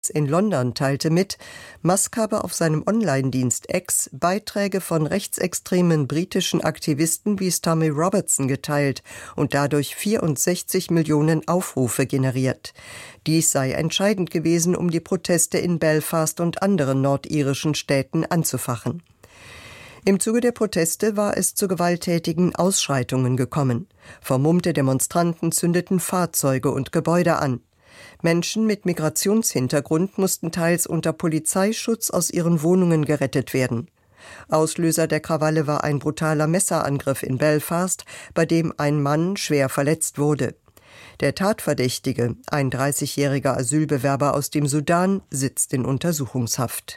in London teilte mit, Musk habe auf seinem Online-Dienst X Beiträge von rechtsextremen britischen Aktivisten wie Stormy Robertson geteilt und dadurch 64 Millionen Aufrufe generiert. Dies sei entscheidend gewesen, um die Proteste in Belfast und anderen nordirischen Städten anzufachen. Im Zuge der Proteste war es zu gewalttätigen Ausschreitungen gekommen. Vermummte Demonstranten zündeten Fahrzeuge und Gebäude an. Menschen mit Migrationshintergrund mussten teils unter Polizeischutz aus ihren Wohnungen gerettet werden. Auslöser der Krawalle war ein brutaler Messerangriff in Belfast, bei dem ein Mann schwer verletzt wurde. Der Tatverdächtige, ein 30-jähriger Asylbewerber aus dem Sudan, sitzt in Untersuchungshaft.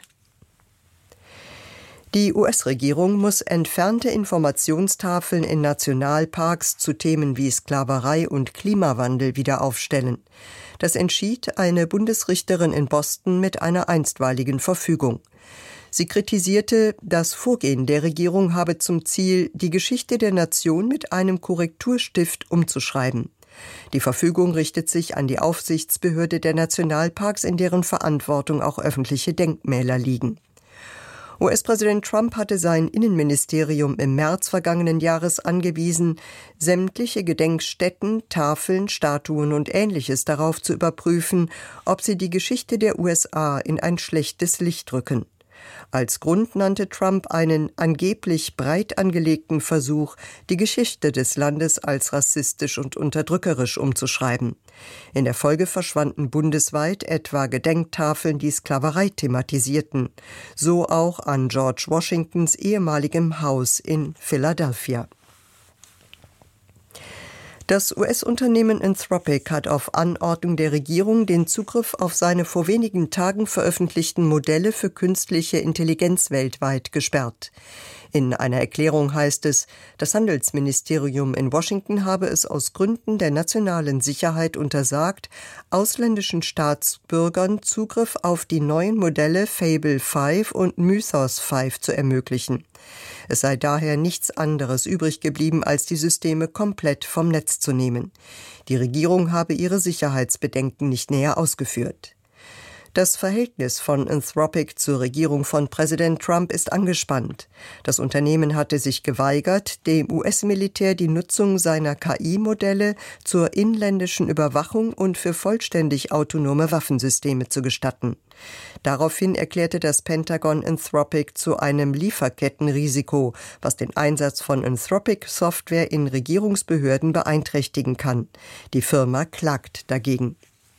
Die US-Regierung muss entfernte Informationstafeln in Nationalparks zu Themen wie Sklaverei und Klimawandel wieder aufstellen. Das entschied eine Bundesrichterin in Boston mit einer einstweiligen Verfügung. Sie kritisierte, das Vorgehen der Regierung habe zum Ziel, die Geschichte der Nation mit einem Korrekturstift umzuschreiben. Die Verfügung richtet sich an die Aufsichtsbehörde der Nationalparks, in deren Verantwortung auch öffentliche Denkmäler liegen. US-Präsident Trump hatte sein Innenministerium im März vergangenen Jahres angewiesen, sämtliche Gedenkstätten, Tafeln, Statuen und Ähnliches darauf zu überprüfen, ob sie die Geschichte der USA in ein schlechtes Licht rücken. Als Grund nannte Trump einen angeblich breit angelegten Versuch, die Geschichte des Landes als rassistisch und unterdrückerisch umzuschreiben. In der Folge verschwanden bundesweit etwa Gedenktafeln, die Sklaverei thematisierten. So auch an George Washingtons ehemaligem Haus in Philadelphia. Das US-Unternehmen Anthropic hat auf Anordnung der Regierung den Zugriff auf seine vor wenigen Tagen veröffentlichten Modelle für künstliche Intelligenz weltweit gesperrt. In einer Erklärung heißt es, das Handelsministerium in Washington habe es aus Gründen der nationalen Sicherheit untersagt, ausländischen Staatsbürgern Zugriff auf die neuen Modelle Fable 5 und Mythos 5 zu ermöglichen. Es sei daher nichts anderes übrig geblieben, als die Systeme komplett vom Netz zu nehmen. Die Regierung habe ihre Sicherheitsbedenken nicht näher ausgeführt. Das Verhältnis von Anthropic zur Regierung von Präsident Trump ist angespannt. Das Unternehmen hatte sich geweigert, dem US-Militär die Nutzung seiner KI-Modelle zur inländischen Überwachung und für vollständig autonome Waffensysteme zu gestatten. Daraufhin erklärte das Pentagon Anthropic zu einem Lieferkettenrisiko, was den Einsatz von Anthropic-Software in Regierungsbehörden beeinträchtigen kann. Die Firma klagt dagegen.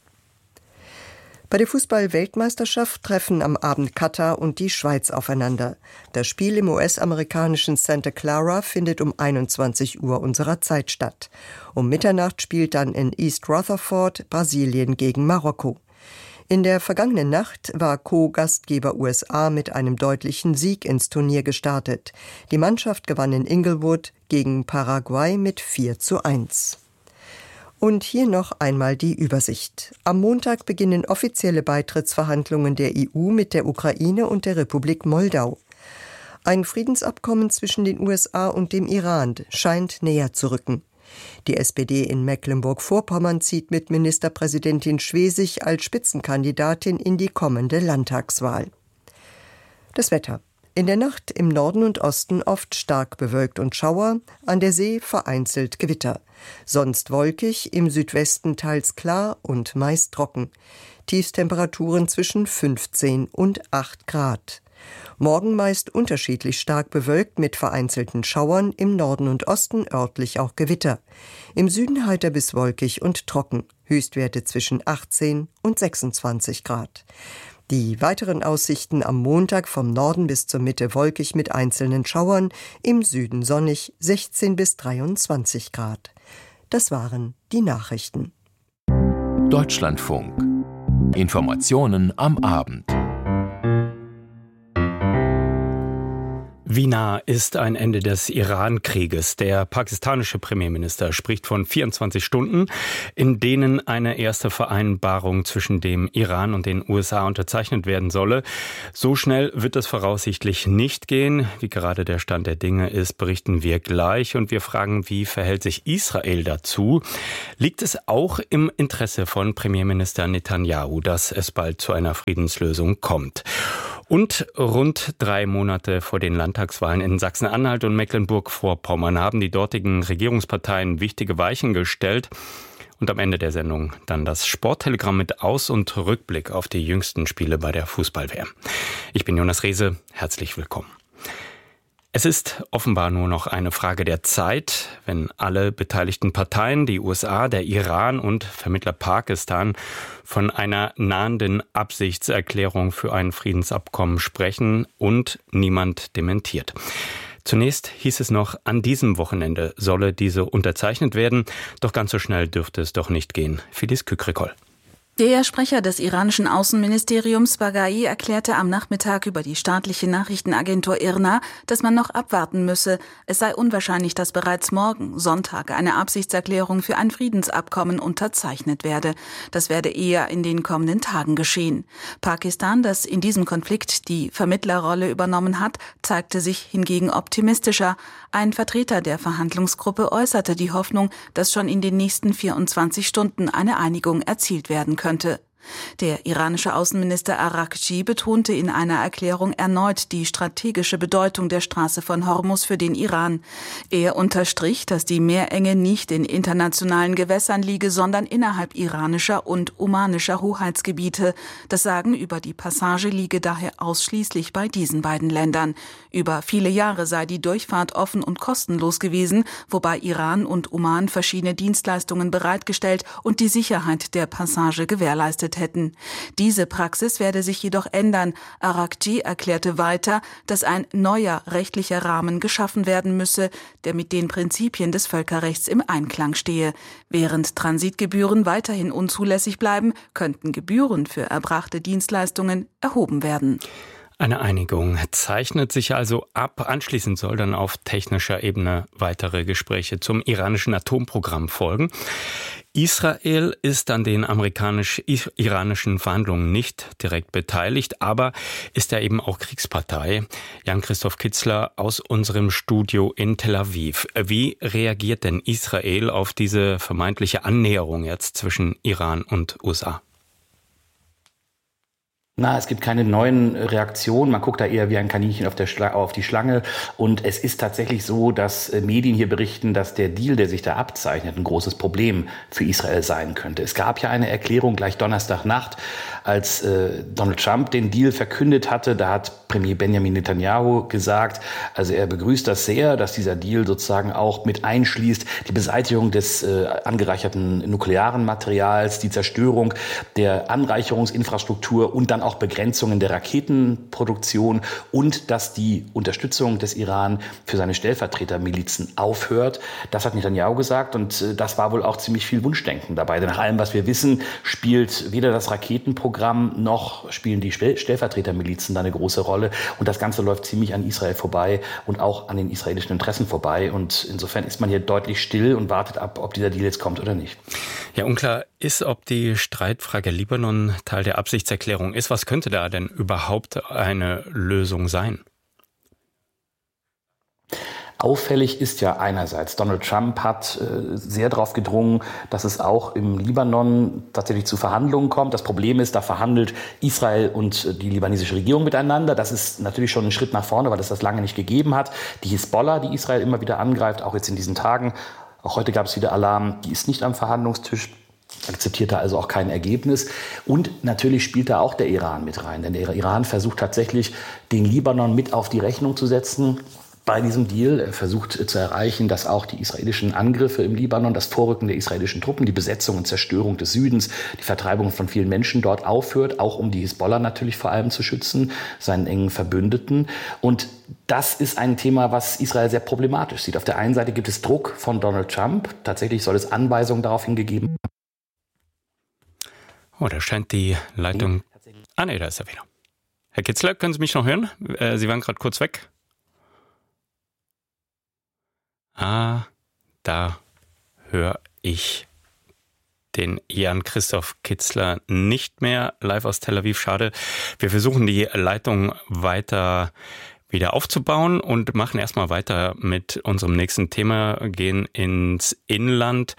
Bei der Fußball-Weltmeisterschaft treffen am Abend Katar und die Schweiz aufeinander. Das Spiel im US-amerikanischen Santa Clara findet um 21 Uhr unserer Zeit statt. Um Mitternacht spielt dann in East Rutherford Brasilien gegen Marokko. In der vergangenen Nacht war Co-Gastgeber USA mit einem deutlichen Sieg ins Turnier gestartet. Die Mannschaft gewann in Inglewood gegen Paraguay mit 4:1. Und hier noch einmal die Übersicht. Am Montag beginnen offizielle Beitrittsverhandlungen der EU mit der Ukraine und der Republik Moldau. Ein Friedensabkommen zwischen den USA und dem Iran scheint näher zu rücken. Die SPD in Mecklenburg-Vorpommern zieht mit Ministerpräsidentin Schwesig als Spitzenkandidatin in die kommende Landtagswahl. Das Wetter. In der Nacht im Norden und Osten oft stark bewölkt und Schauer, an der See vereinzelt Gewitter. Sonst wolkig, im Südwesten teils klar und meist trocken. Tiefstemperaturen zwischen 15 und 8 Grad. Morgen meist unterschiedlich stark bewölkt mit vereinzelten Schauern, im Norden und Osten örtlich auch Gewitter. Im Süden heiter bis wolkig und trocken. Höchstwerte zwischen 18 und 26 Grad. Die weiteren Aussichten am Montag vom Norden bis zur Mitte wolkig mit einzelnen Schauern, im Süden sonnig 16 bis 23 Grad. Das waren die Nachrichten. Deutschlandfunk. Informationen am Abend. Wie nah ist ein Ende des Iran-Krieges? Der pakistanische Premierminister spricht von 24 Stunden, in denen eine erste Vereinbarung zwischen dem Iran und den USA unterzeichnet werden solle. So schnell wird es voraussichtlich nicht gehen. Wie gerade der Stand der Dinge ist, berichten wir gleich. Und wir fragen, wie verhält sich Israel dazu? Liegt es auch im Interesse von Premierminister Netanyahu, dass es bald zu einer Friedenslösung kommt? Und rund 3 Monate vor den Landtagswahlen in Sachsen-Anhalt und Mecklenburg-Vorpommern haben die dortigen Regierungsparteien wichtige Weichen gestellt. Und am Ende der Sendung dann das Sporttelegramm mit Aus- und Rückblick auf die jüngsten Spiele bei der Fußball-WM. Ich bin Jonas Rehse, herzlich willkommen. Es ist offenbar nur noch eine Frage der Zeit, wenn alle beteiligten Parteien, die USA, der Iran und Vermittler Pakistan, von einer nahenden Absichtserklärung für ein Friedensabkommen sprechen und niemand dementiert. Zunächst hieß es noch, an diesem Wochenende solle diese unterzeichnet werden, doch ganz so schnell dürfte es doch nicht gehen. Filiz Kükrikol. Der Sprecher des iranischen Außenministeriums Baghai erklärte am Nachmittag über die staatliche Nachrichtenagentur IRNA, dass man noch abwarten müsse. Es sei unwahrscheinlich, dass bereits morgen, Sonntag, eine Absichtserklärung für ein Friedensabkommen unterzeichnet werde. Das werde eher in den kommenden Tagen geschehen. Pakistan, das in diesem Konflikt die Vermittlerrolle übernommen hat, zeigte sich hingegen optimistischer. Ein Vertreter der Verhandlungsgruppe äußerte die Hoffnung, dass schon in den nächsten 24 Stunden eine Einigung erzielt werden könnte. Der iranische Außenminister Araghchi betonte in einer Erklärung erneut die strategische Bedeutung der Straße von Hormuz für den Iran. Er unterstrich, dass die Meerenge nicht in internationalen Gewässern liege, sondern innerhalb iranischer und omanischer Hoheitsgebiete. Das Sagen über die Passage liege daher ausschließlich bei diesen beiden Ländern. Über viele Jahre sei die Durchfahrt offen und kostenlos gewesen, wobei Iran und Oman verschiedene Dienstleistungen bereitgestellt und die Sicherheit der Passage gewährleistet hätten. Diese Praxis werde sich jedoch ändern. Araghchi erklärte weiter, dass ein neuer rechtlicher Rahmen geschaffen werden müsse, der mit den Prinzipien des Völkerrechts im Einklang stehe. Während Transitgebühren weiterhin unzulässig bleiben, könnten Gebühren für erbrachte Dienstleistungen erhoben werden. Eine Einigung zeichnet sich also ab. Anschließend soll dann auf technischer Ebene weitere Gespräche zum iranischen Atomprogramm folgen. Israel ist an den amerikanisch-iranischen Verhandlungen nicht direkt beteiligt, aber ist ja eben auch Kriegspartei. Jan-Christoph Kitzler aus unserem Studio in Tel Aviv. Wie reagiert denn Israel auf diese vermeintliche Annäherung jetzt zwischen Iran und USA? Es gibt keine neuen Reaktionen. Man guckt da eher wie ein Kaninchen auf die Schlange. Und es ist tatsächlich so, dass Medien hier berichten, dass der Deal, der sich da abzeichnet, ein großes Problem für Israel sein könnte. Es gab ja eine Erklärung gleich Donnerstagnacht, als Donald Trump den Deal verkündet hatte. Da hat Premier Benjamin Netanyahu gesagt, also er begrüßt das sehr, dass dieser Deal sozusagen auch mit einschließt die Beseitigung des angereicherten nuklearen Materials, die Zerstörung der Anreicherungsinfrastruktur und dann auch Begrenzungen der Raketenproduktion und dass die Unterstützung des Iran für seine Stellvertretermilizen aufhört. Das hat Netanyahu gesagt und das war wohl auch ziemlich viel Wunschdenken dabei. Denn nach allem, was wir wissen, spielt weder das Raketenprogramm noch spielen die Stellvertretermilizen da eine große Rolle. Und das Ganze läuft ziemlich an Israel vorbei und auch an den israelischen Interessen vorbei. Und insofern ist man hier deutlich still und wartet ab, ob dieser Deal jetzt kommt oder nicht. Ja, unklar ist, ob die Streitfrage Libanon Teil der Absichtserklärung ist. Was könnte da denn überhaupt eine Lösung sein? Auffällig ist ja einerseits, Donald Trump hat sehr darauf gedrungen, dass es auch im Libanon tatsächlich zu Verhandlungen kommt. Das Problem ist, da verhandelt Israel und die libanesische Regierung miteinander. Das ist natürlich schon ein Schritt nach vorne, weil es das lange nicht gegeben hat. Die Hisbollah, die Israel immer wieder angreift, auch jetzt in diesen Tagen, auch heute gab es wieder Alarm, die ist nicht am Verhandlungstisch. Akzeptiert da also auch kein Ergebnis. Und natürlich spielt da auch der Iran mit rein. Denn der Iran versucht tatsächlich, den Libanon mit auf die Rechnung zu setzen. Bei diesem Deal er versucht zu erreichen, dass auch die israelischen Angriffe im Libanon, das Vorrücken der israelischen Truppen, die Besetzung und Zerstörung des Südens, die Vertreibung von vielen Menschen dort aufhört, auch um die Hisbollah natürlich vor allem zu schützen, seinen engen Verbündeten. Und das ist ein Thema, was Israel sehr problematisch sieht. Auf der einen Seite gibt es Druck von Donald Trump. Tatsächlich soll es Anweisungen darauf hingegeben haben. Oh, da scheint die Leitung... Ah, nee, da ist er wieder. Herr Kitzler, können Sie mich noch hören? Sie waren gerade kurz weg. Da höre ich den Jan-Christoph Kitzler nicht mehr live aus Tel Aviv. Schade. Wir versuchen die Leitung weiter wieder aufzubauen und machen erstmal weiter mit unserem nächsten Thema, gehen ins Inland.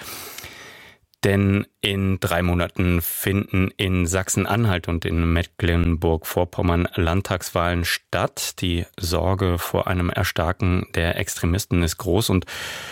Denn in 3 Monaten finden in Sachsen-Anhalt und in Mecklenburg-Vorpommern Landtagswahlen statt. Die Sorge vor einem Erstarken der Extremisten ist groß und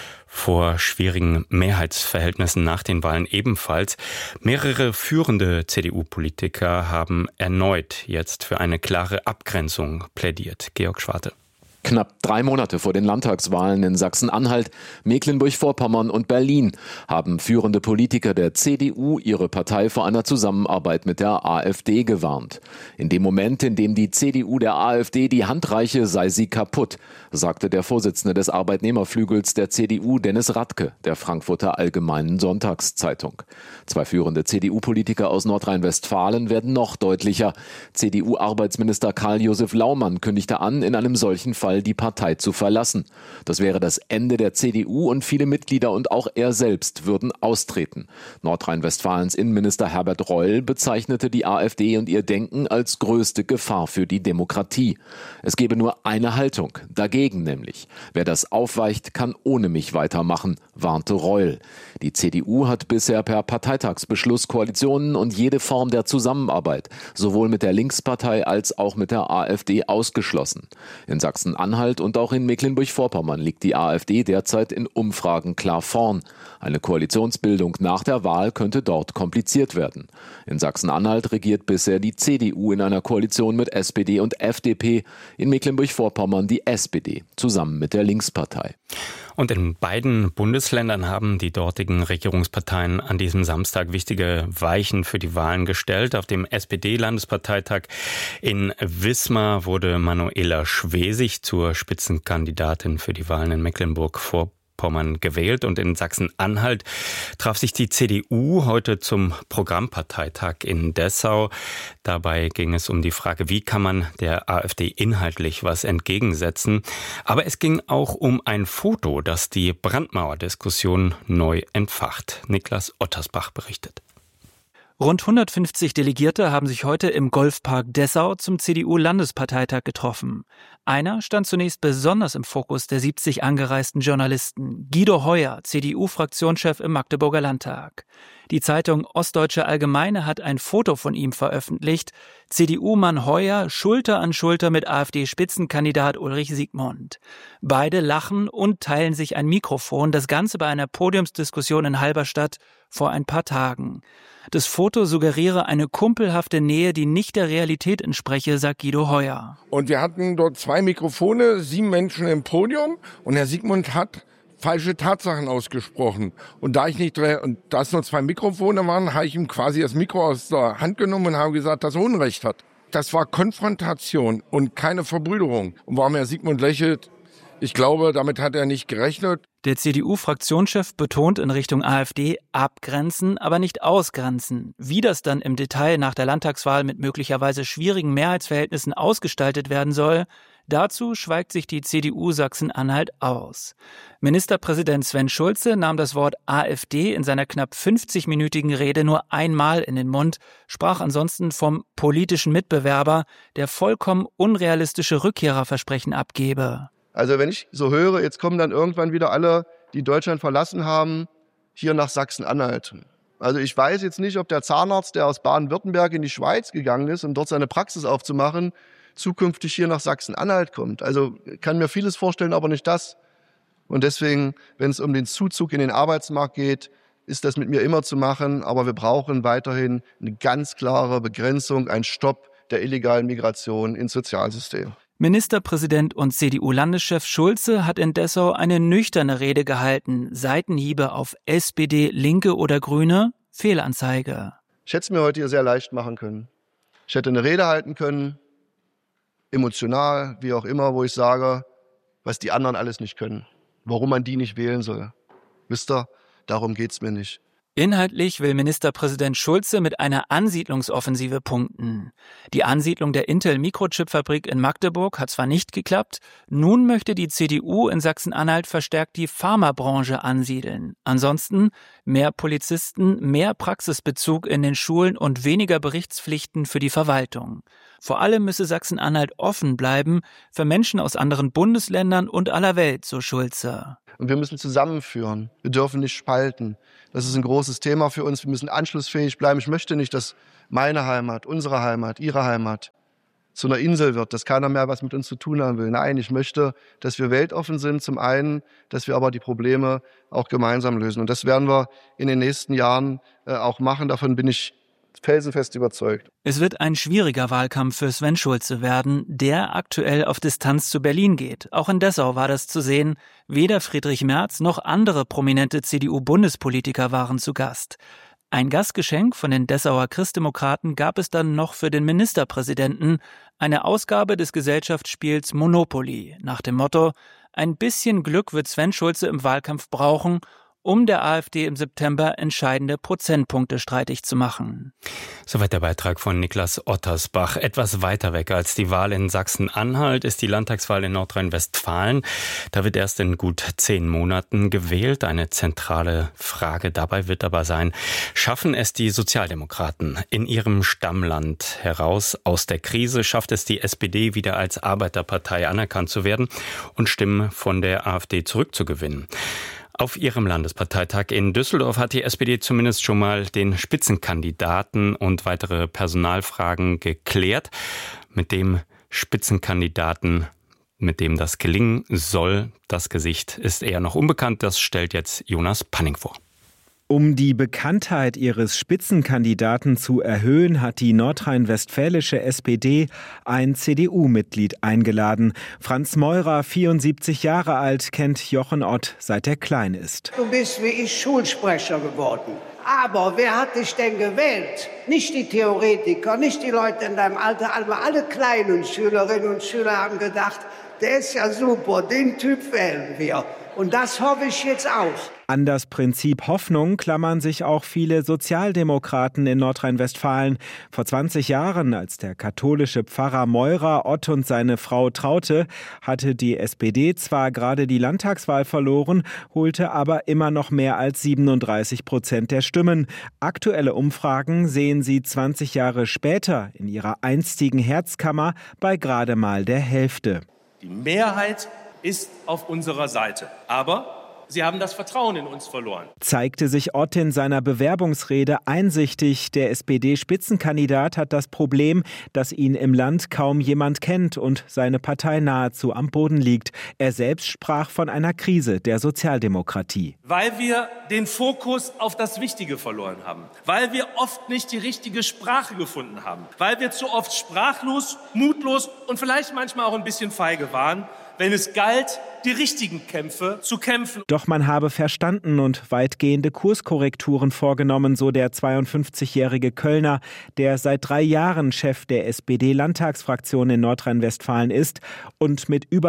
vor schwierigen Mehrheitsverhältnissen nach den Wahlen ebenfalls. Mehrere führende CDU-Politiker haben erneut jetzt für eine klare Abgrenzung plädiert. Georg Schwarte. Knapp 3 Monate vor den Landtagswahlen in Sachsen-Anhalt, Mecklenburg-Vorpommern und Berlin haben führende Politiker der CDU ihre Partei vor einer Zusammenarbeit mit der AfD gewarnt. In dem Moment, in dem die CDU der AfD die Hand reiche, sei sie kaputt, sagte der Vorsitzende des Arbeitnehmerflügels der CDU, Dennis Radke, der Frankfurter Allgemeinen Sonntagszeitung. 2 führende CDU-Politiker aus Nordrhein-Westfalen werden noch deutlicher. CDU-Arbeitsminister Karl-Josef Laumann kündigte an, in einem solchen Fall die Partei zu verlassen. Das wäre das Ende der CDU und viele Mitglieder und auch er selbst würden austreten. Nordrhein-Westfalens Innenminister Herbert Reul bezeichnete die AfD und ihr Denken als größte Gefahr für die Demokratie. Es gebe nur eine Haltung, dagegen nämlich. Wer das aufweicht, kann ohne mich weitermachen, warnte Reul. Die CDU hat bisher per Parteitagsbeschluss Koalitionen und jede Form der Zusammenarbeit, sowohl mit der Linkspartei als auch mit der AfD, ausgeschlossen. In Sachsen-Anhalt und auch in Mecklenburg-Vorpommern liegt die AfD derzeit in Umfragen klar vorn. Eine Koalitionsbildung nach der Wahl könnte dort kompliziert werden. In Sachsen-Anhalt regiert bisher die CDU in einer Koalition mit SPD und FDP, in Mecklenburg-Vorpommern die SPD, zusammen mit der Linkspartei. Und in beiden Bundesländern haben die dortigen Regierungsparteien an diesem Samstag wichtige Weichen für die Wahlen gestellt. Auf dem SPD-Landesparteitag in Wismar wurde Manuela Schwesig zur Spitzenkandidatin für die Wahlen in Mecklenburg-Vorpommern gewählt. Und in Sachsen-Anhalt traf sich die CDU heute zum Programmparteitag in Dessau. Dabei ging es um die Frage, wie kann man der AfD inhaltlich was entgegensetzen. Aber es ging auch um ein Foto, das die Brandmauerdiskussion neu entfacht. Niklas Ottersbach berichtet. Rund 150 Delegierte haben sich heute im Golfpark Dessau zum CDU-Landesparteitag getroffen. Einer stand zunächst besonders im Fokus der 70 angereisten Journalisten, Guido Heuer, CDU-Fraktionschef im Magdeburger Landtag. Die Zeitung Ostdeutsche Allgemeine hat ein Foto von ihm veröffentlicht. CDU-Mann Heuer Schulter an Schulter mit AfD-Spitzenkandidat Ulrich Siegmund. Beide lachen und teilen sich ein Mikrofon, das Ganze bei einer Podiumsdiskussion in Halberstadt vor ein paar Tagen. Das Foto suggeriere eine kumpelhafte Nähe, die nicht der Realität entspreche, sagt Guido Heuer. Und wir hatten dort 2 Mikrofone, 7 Menschen im Podium und Herr Siegmund hat falsche Tatsachen ausgesprochen. Und da es nur 2 Mikrofone waren, habe ich ihm quasi das Mikro aus der Hand genommen und habe gesagt, dass er Unrecht hat. Das war Konfrontation und keine Verbrüderung. Und warum Herr Siegmund lächelt, ich glaube, damit hat er nicht gerechnet. Der CDU-Fraktionschef betont in Richtung AfD abgrenzen, aber nicht ausgrenzen. Wie das dann im Detail nach der Landtagswahl mit möglicherweise schwierigen Mehrheitsverhältnissen ausgestaltet werden soll, dazu schweigt sich die CDU Sachsen-Anhalt aus. Ministerpräsident Sven Schulze nahm das Wort AfD in seiner knapp 50-minütigen Rede nur einmal in den Mund, sprach ansonsten vom politischen Mitbewerber, der vollkommen unrealistische Rückkehrerversprechen abgebe. Also wenn ich so höre, jetzt kommen dann irgendwann wieder alle, die Deutschland verlassen haben, hier nach Sachsen-Anhalt. Also ich weiß jetzt nicht, ob der Zahnarzt, der aus Baden-Württemberg in die Schweiz gegangen ist, um dort seine Praxis aufzumachen, zukünftig hier nach Sachsen-Anhalt kommt. Also kann mir vieles vorstellen, aber nicht das. Und deswegen, wenn es um den Zuzug in den Arbeitsmarkt geht, ist das mit mir immer zu machen. Aber wir brauchen weiterhin eine ganz klare Begrenzung, einen Stopp der illegalen Migration ins Sozialsystem. Ministerpräsident und CDU-Landeschef Schulze hat in Dessau eine nüchterne Rede gehalten. Seitenhiebe auf SPD, Linke oder Grüne? Fehlanzeige. Ich hätte es mir heute hier sehr leicht machen können. Ich hätte eine Rede halten können, emotional, wie auch immer, wo ich sage, was die anderen alles nicht können. Warum man die nicht wählen soll. Wisst ihr, darum geht's mir nicht. Inhaltlich will Ministerpräsident Schulze mit einer Ansiedlungsoffensive punkten. Die Ansiedlung der Intel-Mikrochip-Fabrik in Magdeburg hat zwar nicht geklappt, nun möchte die CDU in Sachsen-Anhalt verstärkt die Pharmabranche ansiedeln. Ansonsten mehr Polizisten, mehr Praxisbezug in den Schulen und weniger Berichtspflichten für die Verwaltung. Vor allem müsse Sachsen-Anhalt offen bleiben für Menschen aus anderen Bundesländern und aller Welt, so Schulze. Und wir müssen zusammenführen. Wir dürfen nicht spalten. Das ist ein großes Thema für uns. Wir müssen anschlussfähig bleiben. Ich möchte nicht, dass meine Heimat, unsere Heimat, Ihre Heimat zu einer Insel wird, dass keiner mehr was mit uns zu tun haben will. Nein, ich möchte, dass wir weltoffen sind zum einen, dass wir aber die Probleme auch gemeinsam lösen. Und das werden wir in den nächsten Jahren auch machen. Davon bin ich felsenfest überzeugt. Es wird ein schwieriger Wahlkampf für Sven Schulze werden, der aktuell auf Distanz zu Berlin geht. Auch in Dessau war das zu sehen. Weder Friedrich Merz noch andere prominente CDU-Bundespolitiker waren zu Gast. Ein Gastgeschenk von den Dessauer Christdemokraten gab es dann noch für den Ministerpräsidenten, eine Ausgabe des Gesellschaftsspiels Monopoly, nach dem Motto: Ein bisschen Glück wird Sven Schulze im Wahlkampf brauchen, um der AfD im September entscheidende Prozentpunkte streitig zu machen. Soweit der Beitrag von Niklas Ottersbach. Etwas weiter weg als die Wahl in Sachsen-Anhalt ist die Landtagswahl in Nordrhein-Westfalen. Da wird erst in gut 10 Monaten gewählt. Eine zentrale Frage dabei wird aber sein: Schaffen es die Sozialdemokraten in ihrem Stammland heraus aus der Krise? Schafft es die SPD wieder als Arbeiterpartei anerkannt zu werden und Stimmen von der AfD zurückzugewinnen? Auf ihrem Landesparteitag in Düsseldorf hat die SPD zumindest schon mal den Spitzenkandidaten und weitere Personalfragen geklärt. Mit dem Spitzenkandidaten, mit dem das gelingen soll, das Gesicht ist eher noch unbekannt. Das stellt jetzt Jonas Panning vor. Um die Bekanntheit ihres Spitzenkandidaten zu erhöhen, hat die nordrhein-westfälische SPD ein CDU-Mitglied eingeladen. Franz Meurer, 74 Jahre alt, kennt Jochen Ott, seit er klein ist. Du bist wie ich Schulsprecher geworden. Aber wer hat dich denn gewählt? Nicht die Theoretiker, nicht die Leute in deinem Alter, aber alle kleinen Schülerinnen und Schüler haben gedacht, der ist ja super, den Typ wählen wir. Und das hoffe ich jetzt auch. An das Prinzip Hoffnung klammern sich auch viele Sozialdemokraten in Nordrhein-Westfalen. Vor 20 Jahren, als der katholische Pfarrer Meurer Ott und seine Frau traute, hatte die SPD zwar gerade die Landtagswahl verloren, holte aber immer noch mehr als 37% der Stimmen. Aktuelle Umfragen sehen sie 20 Jahre später in ihrer einstigen Herzkammer bei gerade mal der Hälfte. Die Mehrheit ist auf unserer Seite, aber sie haben das Vertrauen in uns verloren. Zeigte sich Ott in seiner Bewerbungsrede einsichtig. Der SPD-Spitzenkandidat hat das Problem, dass ihn im Land kaum jemand kennt und seine Partei nahezu am Boden liegt. Er selbst sprach von einer Krise der Sozialdemokratie. Weil wir den Fokus auf das Wichtige verloren haben, weil wir oft nicht die richtige Sprache gefunden haben, weil wir zu oft sprachlos, mutlos und vielleicht manchmal auch ein bisschen feige waren, wenn es galt, die richtigen Kämpfe zu kämpfen. Doch man habe verstanden und weitgehende Kurskorrekturen vorgenommen, so der 52-jährige Kölner, der seit 3 Jahren Chef der SPD-Landtagsfraktion in Nordrhein-Westfalen ist und mit über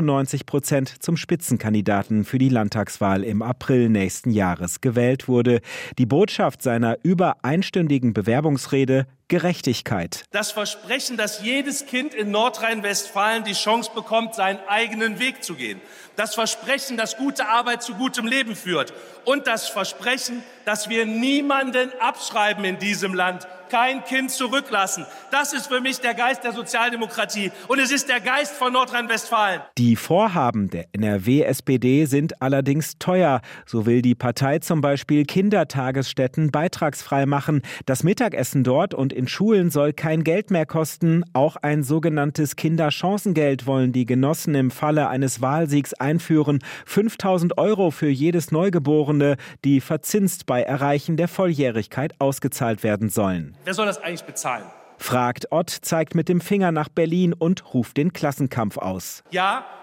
96% zum Spitzenkandidaten für die Landtagswahl im April nächsten Jahres gewählt wurde. Die Botschaft seiner über einstündigen Bewerbungsrede: Gerechtigkeit. Das Versprechen, dass jedes Kind in Nordrhein-Westfalen die Chance bekommt, seinen eigenen Weg zu gehen. Das Versprechen, dass gute Arbeit zu gutem Leben führt. Und das Versprechen, dass wir niemanden abschreiben in diesem Land. Kein Kind zurücklassen. Das ist für mich der Geist der Sozialdemokratie. Und es ist der Geist von Nordrhein-Westfalen. Die Vorhaben der NRW-SPD sind allerdings teuer. So will die Partei zum Beispiel Kindertagesstätten beitragsfrei machen. Das Mittagessen dort und in Schulen soll kein Geld mehr kosten. Auch ein sogenanntes Kinderchancengeld wollen die Genossen im Falle eines Wahlsiegs einführen. 5.000 € für jedes Neugeborene, die verzinst bei Erreichen der Volljährigkeit ausgezahlt werden sollen. Wer soll das eigentlich bezahlen? Fragt Ott, zeigt mit dem Finger nach Berlin und ruft den Klassenkampf aus. Ja,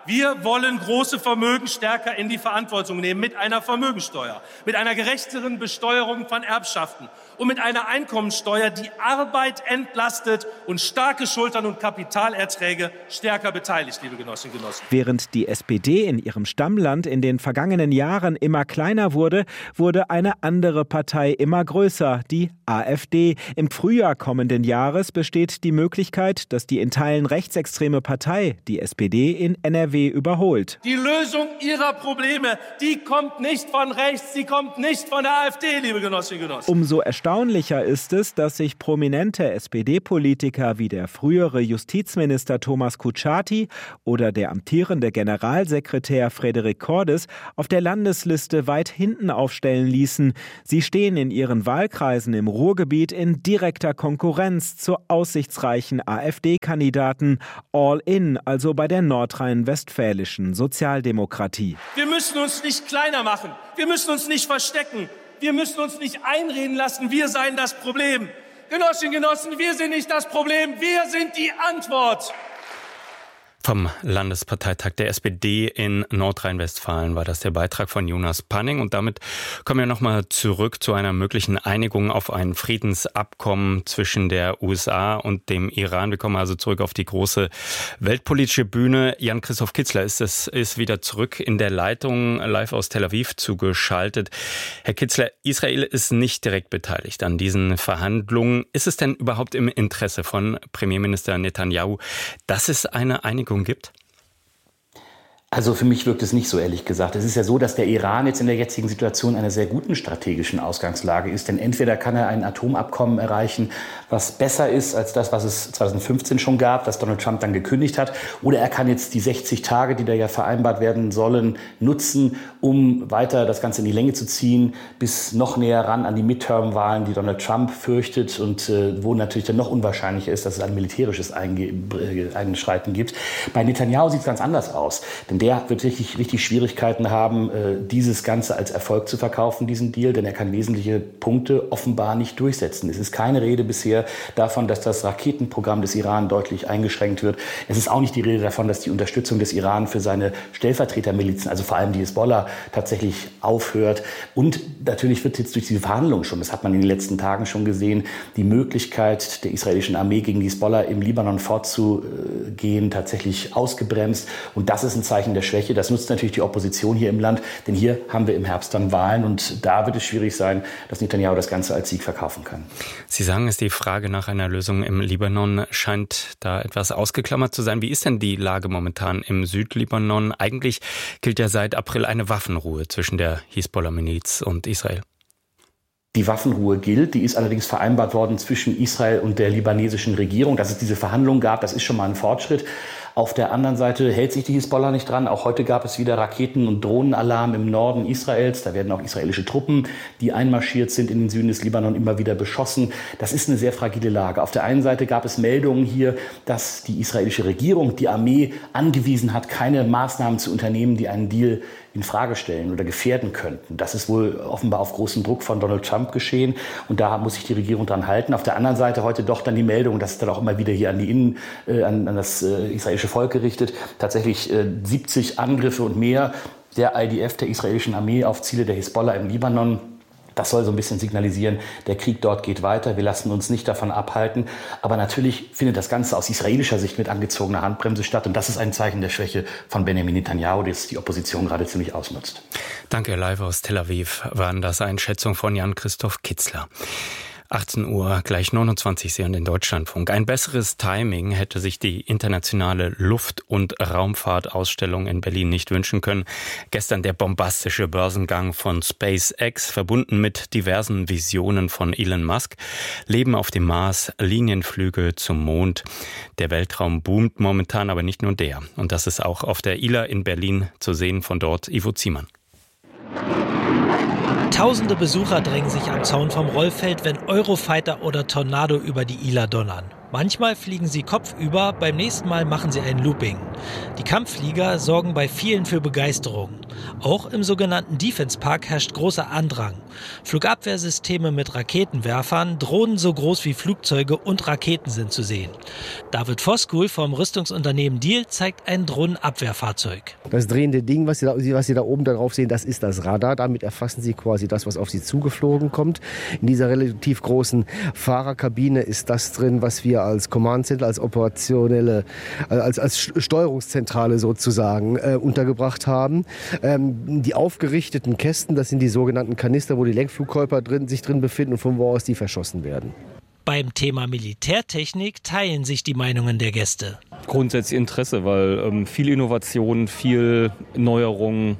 Wir wollen große Vermögen stärker in die Verantwortung nehmen mit einer Vermögensteuer, mit einer gerechteren Besteuerung von Erbschaften und mit einer Einkommensteuer, die Arbeit entlastet und starke Schultern und Kapitalerträge stärker beteiligt, liebe Genossinnen und Genossen. Während die SPD in ihrem Stammland in den vergangenen Jahren immer kleiner wurde, wurde eine andere Partei immer größer, die AfD. Im Frühjahr kommenden Jahres besteht die Möglichkeit, dass die in Teilen rechtsextreme Partei die SPD in NRW überholt. Die Lösung ihrer Probleme, die kommt nicht von rechts, die kommt nicht von der AfD, liebe Genossinnen und Genossen. Umso erstaunlicher ist es, dass sich prominente SPD-Politiker wie der frühere Justizminister Thomas Kutschaty oder der amtierende Generalsekretär Frederik Cordes auf der Landesliste weit hinten aufstellen ließen. Sie stehen in ihren Wahlkreisen im Ruhrgebiet in direkter Konkurrenz zur aussichtsreichen AfD-Kandidaten All In, also bei der nordrhein-westfälischen Sozialdemokratie. Wir müssen uns nicht kleiner machen, wir müssen uns nicht verstecken, wir müssen uns nicht einreden lassen, wir seien das Problem. Genossinnen und Genossen, wir sind nicht das Problem, wir sind die Antwort. Vom Landesparteitag der SPD in Nordrhein-Westfalen war das der Beitrag von Jonas Panning. Und damit kommen wir nochmal zurück zu einer möglichen Einigung auf ein Friedensabkommen zwischen der USA und dem Iran. Wir kommen also zurück auf die große weltpolitische Bühne. Jan-Christoph Kitzler ist wieder zurück in der Leitung, live aus Tel Aviv zugeschaltet. Herr Kitzler, Israel ist nicht direkt beteiligt an diesen Verhandlungen. Ist es denn überhaupt im Interesse von Premierminister Netanyahu, dass es eine Einigung gibt? Also für mich wirkt es nicht so, ehrlich gesagt. Es ist ja so, dass der Iran jetzt in der jetzigen Situation einer sehr guten strategischen Ausgangslage ist. Denn entweder kann er ein Atomabkommen erreichen, was besser ist als das, was es 2015 schon gab, das Donald Trump dann gekündigt hat. Oder er kann jetzt die 60 Tage, die da ja vereinbart werden sollen, nutzen, um weiter das Ganze in die Länge zu ziehen, bis noch näher ran an die Midterm-Wahlen, die Donald Trump fürchtet und wo natürlich dann noch unwahrscheinlicher ist, dass es ein militärisches Einschreiten gibt. Bei Netanyahu sieht es ganz anders aus. Denn der wird richtig Schwierigkeiten haben, dieses Ganze als Erfolg zu verkaufen, diesen Deal, denn er kann wesentliche Punkte offenbar nicht durchsetzen. Es ist keine Rede bisher davon, dass das Raketenprogramm des Iran deutlich eingeschränkt wird. Es ist auch nicht die Rede davon, dass die Unterstützung des Iran für seine Stellvertretermilizen, also vor allem die Hisbollah, tatsächlich aufhört. Und natürlich wird jetzt durch diese Verhandlungen schon, das hat man in den letzten Tagen schon gesehen, die Möglichkeit der israelischen Armee gegen die Hisbollah im Libanon vorzugehen tatsächlich ausgebremst. Und das ist ein Zeichen der Schwäche. Das nutzt natürlich die Opposition hier im Land, denn hier haben wir im Herbst dann Wahlen und da wird es schwierig sein, dass Netanyahu das Ganze als Sieg verkaufen kann. Sie sagen es, die Frage nach einer Lösung im Libanon scheint da etwas ausgeklammert zu sein. Wie ist denn die Lage momentan im Südlibanon? Eigentlich gilt ja seit April eine Waffenruhe zwischen der Hisbollah-Miliz und Israel. Die Waffenruhe gilt, die ist allerdings vereinbart worden zwischen Israel und der libanesischen Regierung. Dass es diese Verhandlungen gab, das ist schon mal ein Fortschritt. Auf der anderen Seite hält sich die Hisbollah nicht dran. Auch heute gab es wieder Raketen- und Drohnenalarm im Norden Israels. Da werden auch israelische Truppen, die einmarschiert sind in den Süden des Libanon, immer wieder beschossen. Das ist eine sehr fragile Lage. Auf der einen Seite gab es Meldungen hier, dass die israelische Regierung die Armee angewiesen hat, keine Maßnahmen zu unternehmen, die einen Deal in Frage stellen oder gefährden könnten. Das ist wohl offenbar auf großen Druck von Donald Trump geschehen und da muss sich die Regierung dran halten. Auf der anderen Seite heute doch dann die Meldung, das ist dann auch immer wieder hier an das israelische Volk gerichtet, tatsächlich 70 Angriffe und mehr der IDF, der israelischen Armee, auf Ziele der Hisbollah im Libanon. Das soll so ein bisschen signalisieren, der Krieg dort geht weiter, wir lassen uns nicht davon abhalten. Aber natürlich findet das Ganze aus israelischer Sicht mit angezogener Handbremse statt. Und das ist ein Zeichen der Schwäche von Benjamin Netanyahu, das die Opposition gerade ziemlich ausnutzt. Danke, live aus Tel Aviv waren das Einschätzungen von Jan-Christoph Kitzler. 18 Uhr, gleich 29, Sie an den Deutschlandfunk. Ein besseres Timing hätte sich die internationale Luft- und Raumfahrtausstellung in Berlin nicht wünschen können. Gestern der bombastische Börsengang von SpaceX, verbunden mit diversen Visionen von Elon Musk. Leben auf dem Mars, Linienflüge zum Mond. Der Weltraum boomt momentan, aber nicht nur der. Und das ist auch auf der ILA in Berlin zu sehen, von dort Ivo Ziemann. Tausende Besucher drängen sich am Zaun vom Rollfeld, wenn Eurofighter oder Tornado über die ILA donnern. Manchmal fliegen sie kopfüber, beim nächsten Mal machen sie ein Looping. Die Kampfflieger sorgen bei vielen für Begeisterung. Auch im sogenannten Defense Park herrscht großer Andrang. Flugabwehrsysteme mit Raketenwerfern, Drohnen so groß wie Flugzeuge und Raketen sind zu sehen. David Voskuhl vom Rüstungsunternehmen Diehl zeigt ein Drohnenabwehrfahrzeug. Das drehende Ding, was Sie da oben drauf sehen, das ist das Radar. Damit erfassen Sie quasi das, was auf Sie zugeflogen kommt. In dieser relativ großen Fahrerkabine ist das drin, was wir als Command Center, als operationelle, als Steuerungszentrale sozusagen untergebracht haben. Die aufgerichteten Kästen, das sind die sogenannten Kanister, wo die Lenkflugkörper sich drin befinden und von wo aus die verschossen werden. Beim Thema Militärtechnik teilen sich die Meinungen der Gäste. Grundsätzlich Interesse, weil viel Innovation, viel Neuerung,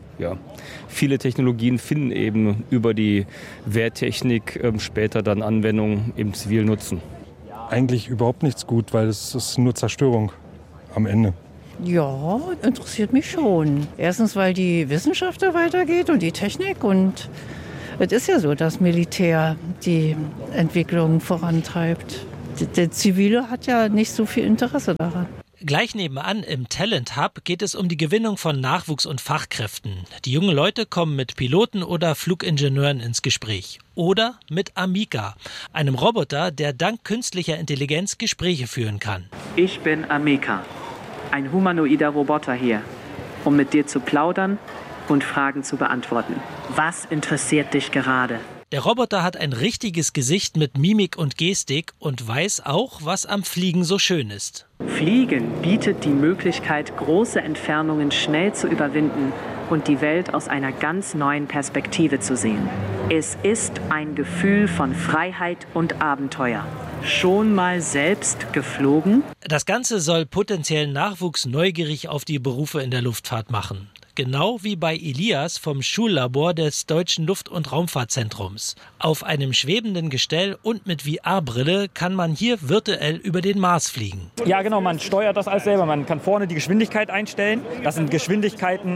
viele Technologien finden eben über die Wehrtechnik später dann Anwendung im zivilen Nutzen. Eigentlich überhaupt nichts gut, weil es ist nur Zerstörung am Ende. Ja, interessiert mich schon. Erstens, weil die Wissenschaft da weitergeht und die Technik. Und es ist ja so, dass Militär die Entwicklung vorantreibt. Der Zivile hat ja nicht so viel Interesse daran. Gleich nebenan im Talent Hub geht es um die Gewinnung von Nachwuchs und Fachkräften. Die jungen Leute kommen mit Piloten oder Flugingenieuren ins Gespräch. Oder mit Amica, einem Roboter, der dank künstlicher Intelligenz Gespräche führen kann. Ich bin Amica, ein humanoider Roboter hier, um mit dir zu plaudern und Fragen zu beantworten. Was interessiert dich gerade? Der Roboter hat ein richtiges Gesicht mit Mimik und Gestik und weiß auch, was am Fliegen so schön ist. Fliegen bietet die Möglichkeit, große Entfernungen schnell zu überwinden und die Welt aus einer ganz neuen Perspektive zu sehen. Es ist ein Gefühl von Freiheit und Abenteuer. Schon mal selbst geflogen? Das Ganze soll potenziellen Nachwuchs neugierig auf die Berufe in der Luftfahrt machen. Genau wie bei Elias vom Schullabor des Deutschen Luft- und Raumfahrtzentrums. Auf einem schwebenden Gestell und mit VR-Brille kann man hier virtuell über den Mars fliegen. Ja genau, man steuert das alles selber. Man kann vorne die Geschwindigkeit einstellen. Das sind Geschwindigkeiten,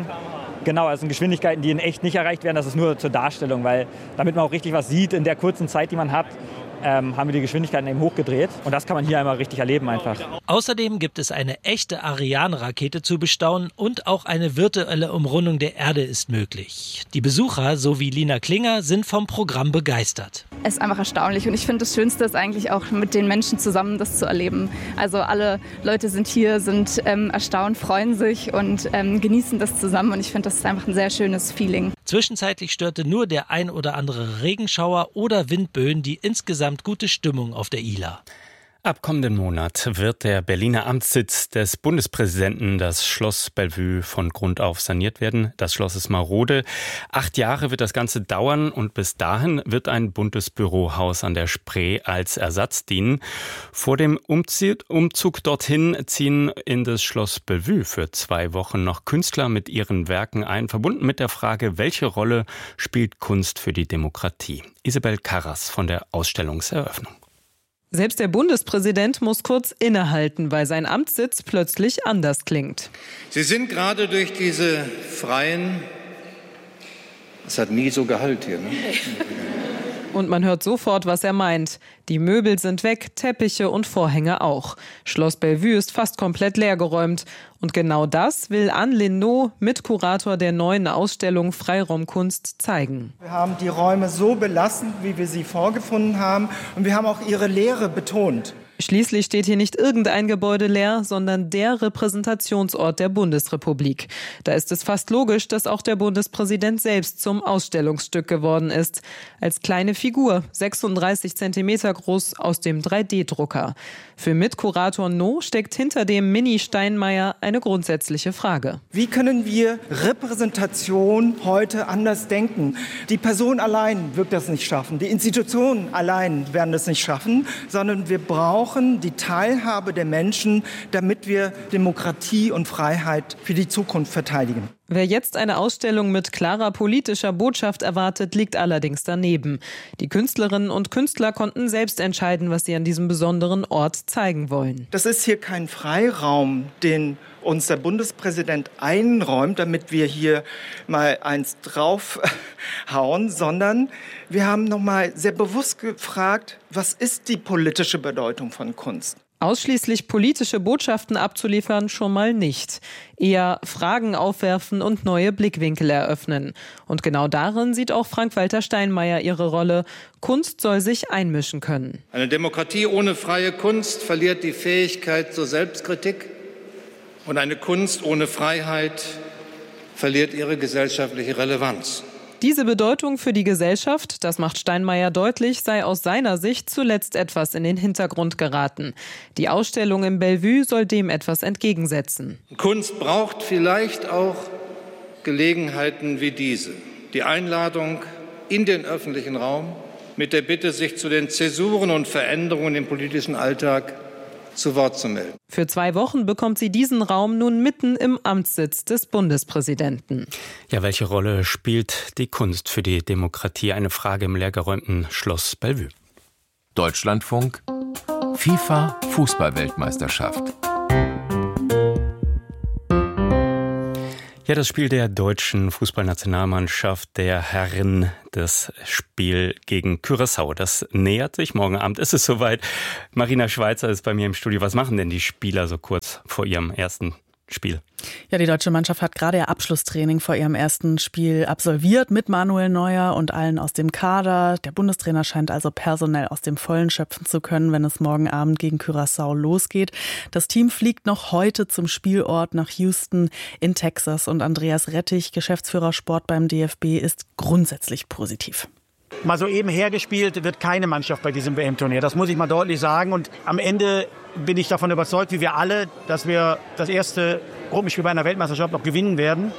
die in echt nicht erreicht werden. Das ist nur zur Darstellung, weil damit man auch richtig was sieht in der kurzen Zeit, die man hat. Haben wir die Geschwindigkeiten eben hochgedreht. Und das kann man hier einmal richtig erleben einfach. Außerdem gibt es eine echte Ariane-Rakete zu bestaunen und auch eine virtuelle Umrundung der Erde ist möglich. Die Besucher, so wie Lina Klinger, sind vom Programm begeistert. Es ist einfach erstaunlich und ich finde, das Schönste ist eigentlich auch mit den Menschen zusammen das zu erleben. Also alle Leute sind hier, sind erstaunt, freuen sich und genießen das zusammen und ich finde, das ist einfach ein sehr schönes Feeling. Zwischenzeitlich störte nur der ein oder andere Regenschauer oder Windböen die insgesamt gute Stimmung auf der ILA. Ab kommenden Monat wird der Berliner Amtssitz des Bundespräsidenten, das Schloss Bellevue, von Grund auf saniert werden. Das Schloss ist marode. 8 Jahre wird das Ganze dauern und bis dahin wird ein Bundesbürohaus an der Spree als Ersatz dienen. Vor dem Umzug dorthin ziehen in das Schloss Bellevue für 2 Wochen noch Künstler mit ihren Werken ein, verbunden mit der Frage, welche Rolle spielt Kunst für die Demokratie? Isabel Karras von der Ausstellungseröffnung. Selbst der Bundespräsident muss kurz innehalten, weil sein Amtssitz plötzlich anders klingt. Sie sind gerade durch diese freien... Es hat nie so Gehalt hier, ne? Und man hört sofort, was er meint. Die Möbel sind weg, Teppiche und Vorhänge auch. Schloss Bellevue ist fast komplett leergeräumt. Und genau das will Anne Linnaud, Mitkurator der neuen Ausstellung Freiraumkunst, zeigen. Wir haben die Räume so belassen, wie wir sie vorgefunden haben. Und wir haben auch ihre Leere betont. Schließlich steht hier nicht irgendein Gebäude leer, sondern der Repräsentationsort der Bundesrepublik. Da ist es fast logisch, dass auch der Bundespräsident selbst zum Ausstellungsstück geworden ist. Als kleine Figur, 36 Zentimeter groß, aus dem 3D-Drucker. Für Mitkurator No steckt hinter dem Mini-Steinmeier eine grundsätzliche Frage. Wie können wir Repräsentation heute anders denken? Die Person allein wird das nicht schaffen, die Institutionen allein werden das nicht schaffen, sondern wir brauchen die Teilhabe der Menschen, damit wir Demokratie und Freiheit für die Zukunft verteidigen. Wer jetzt eine Ausstellung mit klarer politischer Botschaft erwartet, liegt allerdings daneben. Die Künstlerinnen und Künstler konnten selbst entscheiden, was sie an diesem besonderen Ort zeigen wollen. Das ist hier kein Freiraum, den uns der Bundespräsident einräumt, damit wir hier mal eins draufhauen, sondern wir haben noch mal sehr bewusst gefragt, was ist die politische Bedeutung von Kunst? Ausschließlich politische Botschaften abzuliefern schon mal nicht. Eher Fragen aufwerfen und neue Blickwinkel eröffnen. Und genau darin sieht auch Frank-Walter Steinmeier ihre Rolle. Kunst soll sich einmischen können. Eine Demokratie ohne freie Kunst verliert die Fähigkeit zur Selbstkritik. Und eine Kunst ohne Freiheit verliert ihre gesellschaftliche Relevanz. Diese Bedeutung für die Gesellschaft, das macht Steinmeier deutlich, sei aus seiner Sicht zuletzt etwas in den Hintergrund geraten. Die Ausstellung im Bellevue soll dem etwas entgegensetzen. Kunst braucht vielleicht auch Gelegenheiten wie diese. Die Einladung in den öffentlichen Raum mit der Bitte, sich zu den Zäsuren und Veränderungen im politischen Alltag zu Wort zu melden. Für 2 Wochen bekommt sie diesen Raum nun mitten im Amtssitz des Bundespräsidenten. Ja, welche Rolle spielt die Kunst für die Demokratie? Eine Frage im leergeräumten Schloss Bellevue. Deutschlandfunk, FIFA Fußball-Weltmeisterschaft. Ja, das Spiel der deutschen Fußballnationalmannschaft der Herren, das Spiel gegen Curaçao, das nähert sich. Morgen Abend ist es soweit. Marina Schweizer ist bei mir im Studio. Was machen denn die Spieler so kurz vor ihrem ersten Spiel? Ja, die deutsche Mannschaft hat gerade ihr Abschlusstraining vor ihrem ersten Spiel absolviert mit Manuel Neuer und allen aus dem Kader. Der Bundestrainer scheint also personell aus dem Vollen schöpfen zu können, wenn es morgen Abend gegen Curaçao losgeht. Das Team fliegt noch heute zum Spielort nach Houston in Texas und Andreas Rettich, Geschäftsführer Sport beim DFB, ist grundsätzlich positiv. Mal so eben hergespielt wird keine Mannschaft bei diesem WM-Turnier. Das muss ich mal deutlich sagen. Und am Ende bin ich davon überzeugt, wie wir alle, dass wir das erste Gruppenspiel bei einer Weltmeisterschaft noch gewinnen werden.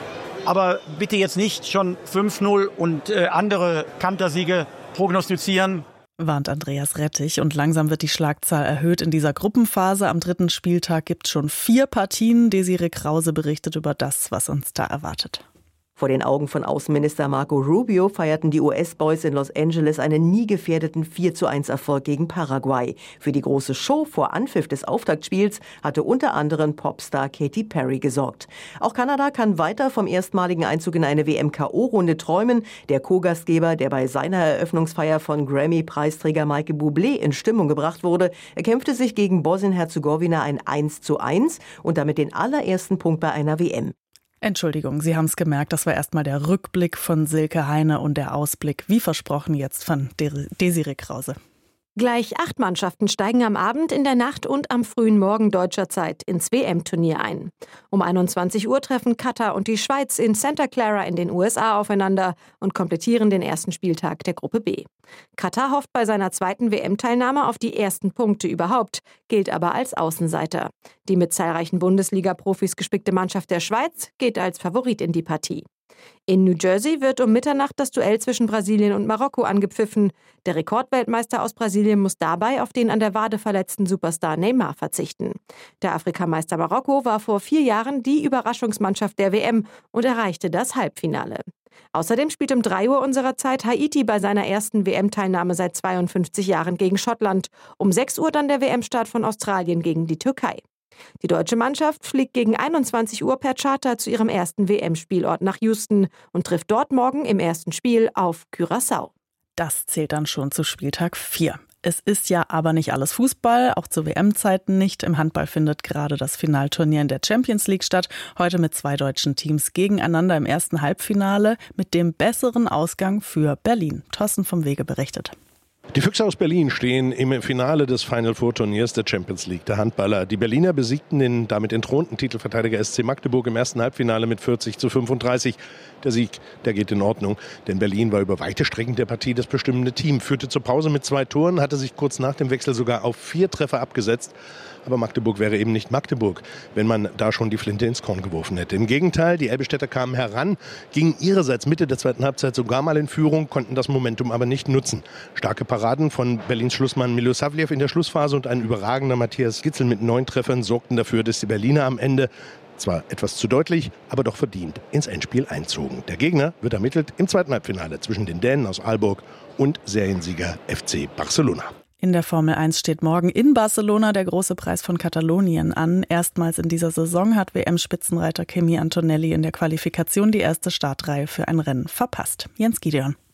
Aber bitte jetzt nicht schon 5-0 und andere Kantersiege prognostizieren. Warnt Andreas Rettich. Und langsam wird die Schlagzahl erhöht in dieser Gruppenphase. Am 3. Spieltag gibt es schon 4 Partien. Desiree Krause berichtet über das, was uns da erwartet. Vor den Augen von Außenminister Marco Rubio feierten die US-Boys in Los Angeles einen nie gefährdeten 4:1-Erfolg gegen Paraguay. Für die große Show vor Anpfiff des Auftaktspiels hatte unter anderem Popstar Katy Perry gesorgt. Auch Kanada kann weiter vom erstmaligen Einzug in eine WM-KO-Runde träumen. Der Co-Gastgeber, der bei seiner Eröffnungsfeier von Grammy-Preisträger Michael Bublé in Stimmung gebracht wurde, erkämpfte sich gegen Bosnien-Herzegowina ein 1:1 und damit den allerersten Punkt bei einer WM. Entschuldigung, Sie haben es gemerkt, das war erstmal der Rückblick von Silke Heine und der Ausblick, wie versprochen, jetzt von Desiree Krause. Gleich 8 Mannschaften steigen am Abend, in der Nacht und am frühen Morgen deutscher Zeit ins WM-Turnier ein. Um 21 Uhr treffen Katar und die Schweiz in Santa Clara in den USA aufeinander und komplettieren den ersten Spieltag der Gruppe B. Katar hofft bei seiner zweiten WM-Teilnahme auf die ersten Punkte überhaupt, gilt aber als Außenseiter. Die mit zahlreichen Bundesliga-Profis gespickte Mannschaft der Schweiz geht als Favorit in die Partie. In New Jersey wird um Mitternacht das Duell zwischen Brasilien und Marokko angepfiffen. Der Rekordweltmeister aus Brasilien muss dabei auf den an der Wade verletzten Superstar Neymar verzichten. Der Afrikameister Marokko war vor 4 Jahren die Überraschungsmannschaft der WM und erreichte das Halbfinale. Außerdem spielt um 3 Uhr unserer Zeit Haiti bei seiner ersten WM-Teilnahme seit 52 Jahren gegen Schottland. Um 6 Uhr dann der WM-Start von Australien gegen die Türkei. Die deutsche Mannschaft fliegt gegen 21 Uhr per Charter zu ihrem ersten WM-Spielort nach Houston und trifft dort morgen im ersten Spiel auf Curaçao. Das zählt dann schon zu Spieltag 4. Es ist ja aber nicht alles Fußball, auch zu WM-Zeiten nicht. Im Handball findet gerade das Finalturnier in der Champions League statt. Heute mit 2 deutschen Teams gegeneinander im ersten Halbfinale mit dem besseren Ausgang für Berlin. Thorsten vom Wege berichtet. Die Füchse aus Berlin stehen im Finale des Final Four Turniers der Champions League, der Handballer. Die Berliner besiegten den damit entthronten Titelverteidiger SC Magdeburg im ersten Halbfinale mit 40:35. Der Sieg, der geht in Ordnung, denn Berlin war über weite Strecken der Partie das bestimmende Team, führte zur Pause mit 2 Toren, hatte sich kurz nach dem Wechsel sogar auf 4 Treffer abgesetzt. Aber Magdeburg wäre eben nicht Magdeburg, wenn man da schon die Flinte ins Korn geworfen hätte. Im Gegenteil, die Elbestädter kamen heran, gingen ihrerseits Mitte der zweiten Halbzeit sogar mal in Führung, konnten das Momentum aber nicht nutzen. Starke Paraden von Berlins Schlussmann Milosavljev in der Schlussphase und ein überragender Matthias Gitzel mit 9 Treffern sorgten dafür, dass die Berliner am Ende zwar etwas zu deutlich, aber doch verdient ins Endspiel einzogen. Der Gegner wird ermittelt im zweiten Halbfinale zwischen den Dänen aus Aalborg und Seriensieger FC Barcelona. In der Formel 1 steht morgen in Barcelona der große Preis von Katalonien an. Erstmals in dieser Saison hat WM-Spitzenreiter Kimi Antonelli in der Qualifikation die erste Startreihe für ein Rennen verpasst. Jens Gideon.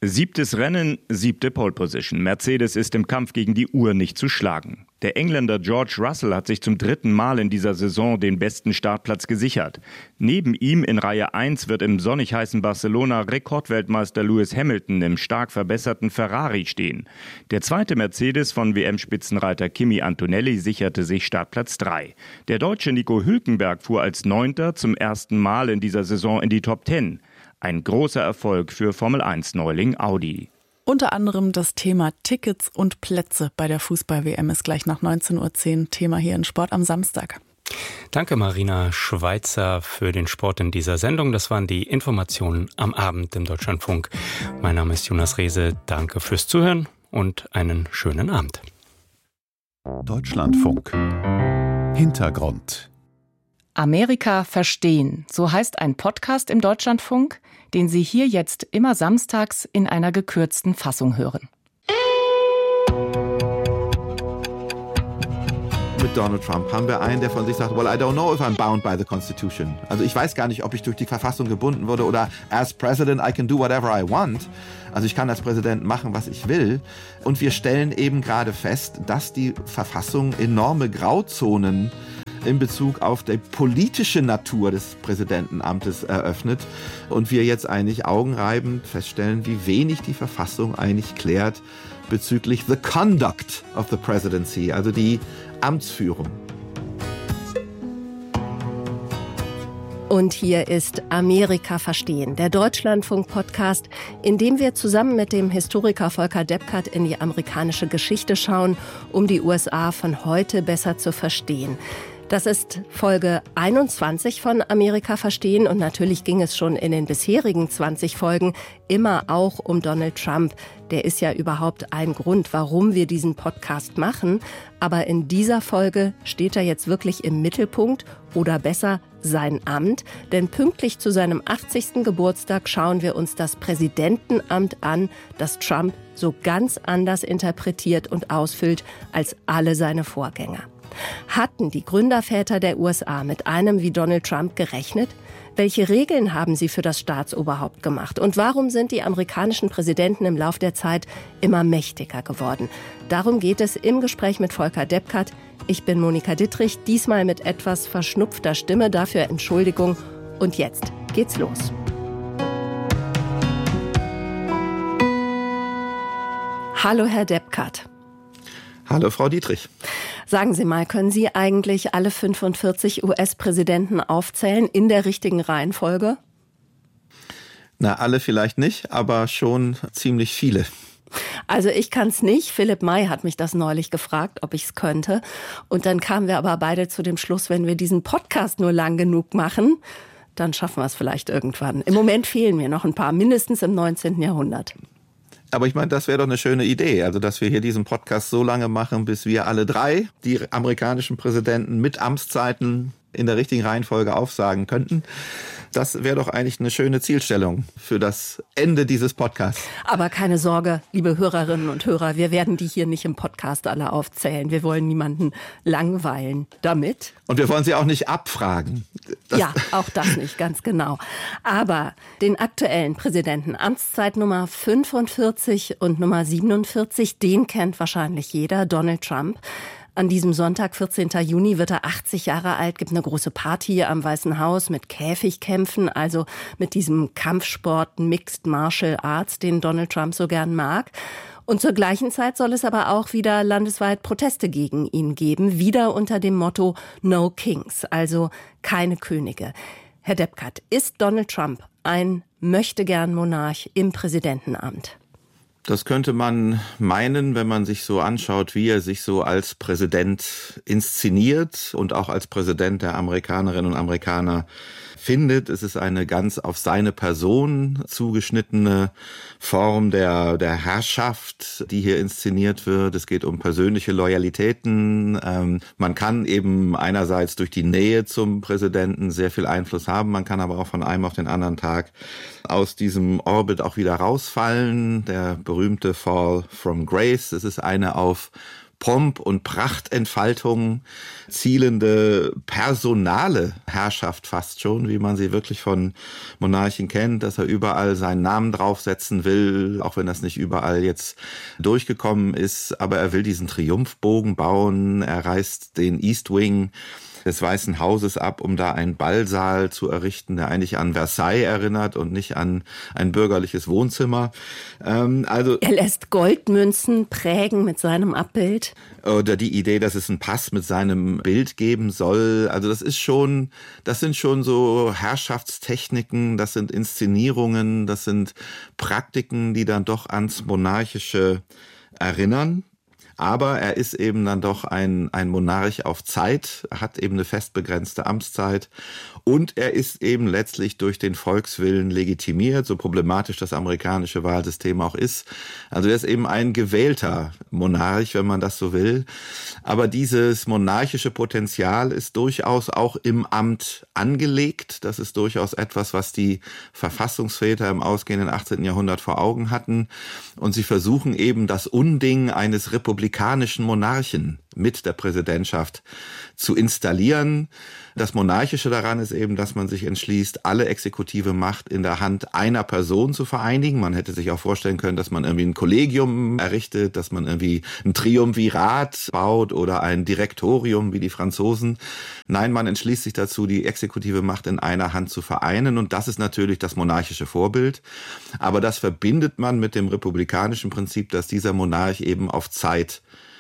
7. Rennen, 7. Pole Position. Mercedes ist im Kampf gegen die Uhr nicht zu schlagen. Der Engländer George Russell hat sich zum 3. Mal in dieser Saison den besten Startplatz gesichert. Neben ihm in Reihe 1 wird im sonnig heißen Barcelona Rekordweltmeister Lewis Hamilton im stark verbesserten Ferrari stehen. Der 2. Mercedes von WM-Spitzenreiter Kimi Antonelli sicherte sich Startplatz 3. Der Deutsche Nico Hülkenberg fuhr als 9. zum ersten Mal in dieser Saison in die Top 10. Ein großer Erfolg für Formel-1-Neuling Audi. Unter anderem das Thema Tickets und Plätze bei der Fußball-WM ist gleich nach 19.10 Uhr Thema hier in Sport am Samstag. Danke Marina Schweizer für den Sport in dieser Sendung. Das waren die Informationen am Abend im Deutschlandfunk. Mein Name ist Jonas Rehse. Danke fürs Zuhören und einen schönen Abend. Deutschlandfunk. Hintergrund. Amerika verstehen, so heißt ein Podcast im Deutschlandfunk, den Sie hier jetzt immer samstags in einer gekürzten Fassung hören. Mit Donald Trump haben wir einen, der von sich sagt, well, I don't know if I'm bound by the Constitution. Also ich weiß gar nicht, ob ich durch die Verfassung gebunden wurde oder as President I can do whatever I want. Also ich kann als Präsident machen, was ich will. Und wir stellen eben gerade fest, dass die Verfassung enorme Grauzonen in Bezug auf die politische Natur des Präsidentenamtes eröffnet und wir jetzt eigentlich augenreibend feststellen, wie wenig die Verfassung eigentlich klärt bezüglich the conduct of the presidency, also die Amtsführung. Und hier ist Amerika verstehen, der Deutschlandfunk-Podcast, in dem wir zusammen mit dem Historiker Volker Deppkart in die amerikanische Geschichte schauen, um die USA von heute besser zu verstehen. Das ist Folge 21 von Amerika verstehen und natürlich ging es schon in den bisherigen 20 Folgen immer auch um Donald Trump. Der ist ja überhaupt ein Grund, warum wir diesen Podcast machen. Aber in dieser Folge steht er jetzt wirklich im Mittelpunkt oder besser sein Amt. Denn pünktlich zu seinem 80. Geburtstag schauen wir uns das Präsidentenamt an, das Trump so ganz anders interpretiert und ausfüllt als alle seine Vorgänger. Hatten die Gründerväter der USA mit einem wie Donald Trump gerechnet? Welche Regeln haben sie für das Staatsoberhaupt gemacht? Und warum sind die amerikanischen Präsidenten im Lauf der Zeit immer mächtiger geworden? Darum geht es im Gespräch mit Volker Deppkart. Ich bin Monika Dittrich, diesmal mit etwas verschnupfter Stimme. Dafür Entschuldigung. Und jetzt geht's los. Hallo, Herr Deppkart. Hallo, Frau Dittrich. Sagen Sie mal, können Sie eigentlich alle 45 US-Präsidenten aufzählen in der richtigen Reihenfolge? Na, alle vielleicht nicht, aber schon ziemlich viele. Also ich kann es nicht. Philipp May hat mich das neulich gefragt, ob ich es könnte. Und dann kamen wir aber beide zu dem Schluss, wenn wir diesen Podcast nur lang genug machen, dann schaffen wir es vielleicht irgendwann. Im Moment fehlen mir noch ein paar, mindestens im 19. Jahrhundert. Aber ich meine, das wäre doch eine schöne Idee, also dass wir hier diesen Podcast so lange machen, bis wir alle drei, die amerikanischen Präsidenten mit Amtszeiten in der richtigen Reihenfolge aufsagen könnten. Das wäre doch eigentlich eine schöne Zielstellung für das Ende dieses Podcasts. Aber keine Sorge, liebe Hörerinnen und Hörer, wir werden die hier nicht im Podcast alle aufzählen. Wir wollen niemanden langweilen damit. Und wir wollen sie auch nicht abfragen. Ja, auch das nicht, ganz genau. Aber den aktuellen Präsidenten, Amtszeit Nummer 45 und Nummer 47, den kennt wahrscheinlich jeder, Donald Trump. An diesem Sonntag, 14. Juni, wird er 80 Jahre alt, gibt eine große Party am Weißen Haus mit Käfigkämpfen, also mit diesem Kampfsport Mixed Martial Arts, den Donald Trump so gern mag. Und zur gleichen Zeit soll es aber auch wieder landesweit Proteste gegen ihn geben, wieder unter dem Motto No Kings, also keine Könige. Herr Deppkart, ist Donald Trump ein Möchtegern-Monarch im Präsidentenamt? Das könnte man meinen, wenn man sich so anschaut, wie er sich so als Präsident inszeniert und auch als Präsident der Amerikanerinnen und Amerikaner findet. Es ist eine ganz auf seine Person zugeschnittene Form der Herrschaft, die hier inszeniert wird. Es geht um persönliche Loyalitäten. Man kann eben einerseits durch die Nähe zum Präsidenten sehr viel Einfluss haben. Man kann aber auch von einem auf den anderen Tag aus diesem Orbit auch wieder rausfallen. Der berühmte Fall from Grace. Es ist eine auf Pomp und Prachtentfaltung zielende personale Herrschaft fast schon, wie man sie wirklich von Monarchen kennt, dass er überall seinen Namen draufsetzen will, auch wenn das nicht überall jetzt durchgekommen ist. Aber er will diesen Triumphbogen bauen, er reißt den East Wing des Weißen Hauses ab, um da einen Ballsaal zu errichten, der eigentlich an Versailles erinnert und nicht an ein bürgerliches Wohnzimmer. Er lässt Goldmünzen prägen mit seinem Abbild. Oder die Idee, dass es einen Pass mit seinem Bild geben soll. Also das sind schon so Herrschaftstechniken, das sind Inszenierungen, das sind Praktiken, die dann doch ans Monarchische erinnern. Aber er ist eben dann doch ein Monarch auf Zeit, hat eben eine fest begrenzte Amtszeit und er ist eben letztlich durch den Volkswillen legitimiert, so problematisch das amerikanische Wahlsystem auch ist. Also er ist eben ein gewählter Monarch, wenn man das so will. Aber dieses monarchische Potenzial ist durchaus auch im Amt angelegt. Das ist durchaus etwas, was die Verfassungsväter im ausgehenden 18. Jahrhundert vor Augen hatten. Und sie versuchen eben das Unding eines republikanischen Monarchen mit der Präsidentschaft zu installieren. Das Monarchische daran ist eben, dass man sich entschließt, alle exekutive Macht in der Hand einer Person zu vereinigen. Man hätte sich auch vorstellen können, dass man irgendwie ein Kollegium errichtet, dass man irgendwie ein Triumvirat baut oder ein Direktorium wie die Franzosen. Nein, man entschließt sich dazu, die exekutive Macht in einer Hand zu vereinen. Und das ist natürlich das monarchische Vorbild. Aber das verbindet man mit dem republikanischen Prinzip, dass dieser Monarch eben auf Zeit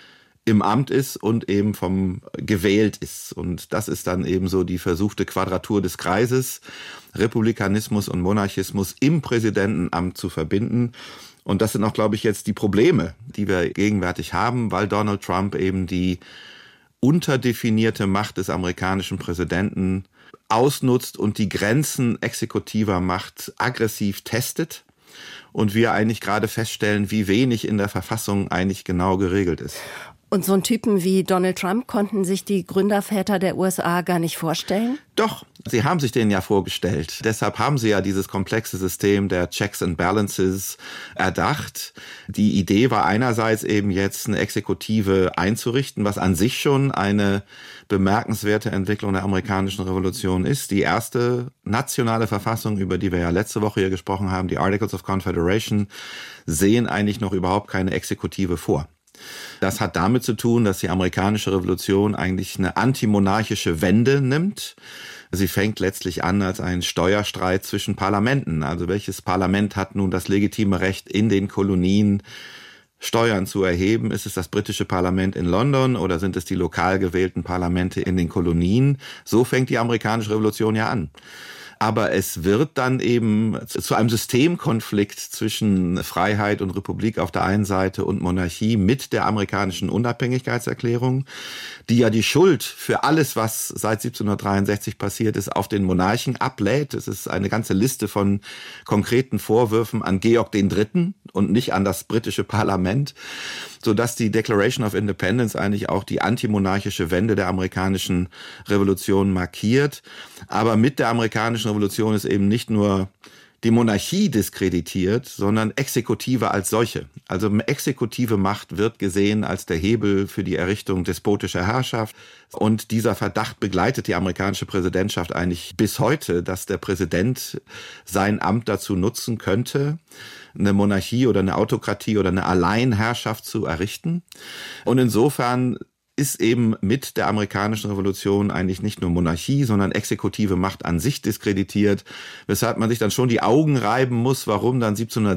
im Amt ist und eben gewählt ist. Und das ist dann eben so die versuchte Quadratur des Kreises, Republikanismus und Monarchismus im Präsidentenamt zu verbinden. Und das sind auch, glaube ich, jetzt die Probleme, die wir gegenwärtig haben, weil Donald Trump eben die unterdefinierte Macht des amerikanischen Präsidenten ausnutzt und die Grenzen exekutiver Macht aggressiv testet. Und wir eigentlich gerade feststellen, wie wenig in der Verfassung eigentlich genau geregelt ist. Und so einen Typen wie Donald Trump konnten sich die Gründerväter der USA gar nicht vorstellen? Doch, sie haben sich den ja vorgestellt. Deshalb haben sie ja dieses komplexe System der Checks and Balances erdacht. Die Idee war einerseits eben jetzt eine Exekutive einzurichten, was an sich schon eine bemerkenswerte Entwicklung der amerikanischen Revolution ist. Die erste nationale Verfassung, über die wir ja letzte Woche hier gesprochen haben, die Articles of Confederation, sehen eigentlich noch überhaupt keine Exekutive vor. Das hat damit zu tun, dass die amerikanische Revolution eigentlich eine antimonarchische Wende nimmt. Sie fängt letztlich an als ein Steuerstreit zwischen Parlamenten. Also welches Parlament hat nun das legitime Recht, in den Kolonien Steuern zu erheben? Ist es das britische Parlament in London oder sind es die lokal gewählten Parlamente in den Kolonien? So fängt die amerikanische Revolution ja an. Aber es wird dann eben zu einem Systemkonflikt zwischen Freiheit und Republik auf der einen Seite und Monarchie mit der amerikanischen Unabhängigkeitserklärung, die ja die Schuld für alles, was seit 1763 passiert ist, auf den Monarchen ablädt. Es ist eine ganze Liste von konkreten Vorwürfen an Georg III. Und nicht an das britische Parlament, sodass die Declaration of Independence eigentlich auch die antimonarchische Wende der amerikanischen Revolution markiert. Aber mit der amerikanischen Revolution ist eben nicht nur die Monarchie diskreditiert, sondern Exekutive als solche. Also exekutive Macht wird gesehen als der Hebel für die Errichtung despotischer Herrschaft. Und dieser Verdacht begleitet die amerikanische Präsidentschaft eigentlich bis heute, dass der Präsident sein Amt dazu nutzen könnte, eine Monarchie oder eine Autokratie oder eine Alleinherrschaft zu errichten. Und insofern ist eben mit der amerikanischen Revolution eigentlich nicht nur Monarchie, sondern exekutive Macht an sich diskreditiert, weshalb man sich dann schon die Augen reiben muss, warum dann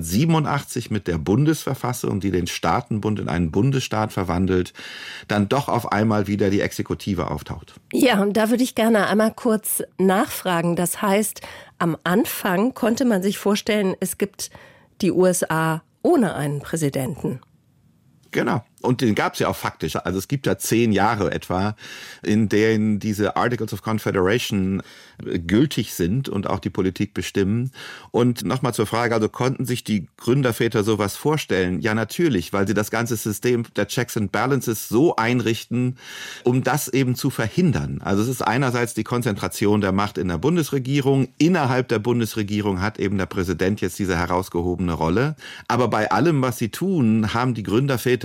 1787 mit der Bundesverfassung, die den Staatenbund in einen Bundesstaat verwandelt, dann doch auf einmal wieder die Exekutive auftaucht. Ja, und da würde ich gerne einmal kurz nachfragen. Das heißt, am Anfang konnte man sich vorstellen, es gibt die USA ohne einen Präsidenten. Genau. Und den gab es ja auch faktisch. Also es gibt ja 10 Jahre etwa, in denen diese Articles of Confederation gültig sind und auch die Politik bestimmen. Und nochmal zur Frage, also konnten sich die Gründerväter sowas vorstellen? Ja, natürlich, weil sie das ganze System der Checks and Balances so einrichten, um das eben zu verhindern. Also es ist einerseits die Konzentration der Macht in der Bundesregierung. Innerhalb der Bundesregierung hat eben der Präsident jetzt diese herausgehobene Rolle. Aber bei allem, was sie tun, haben die Gründerväter immer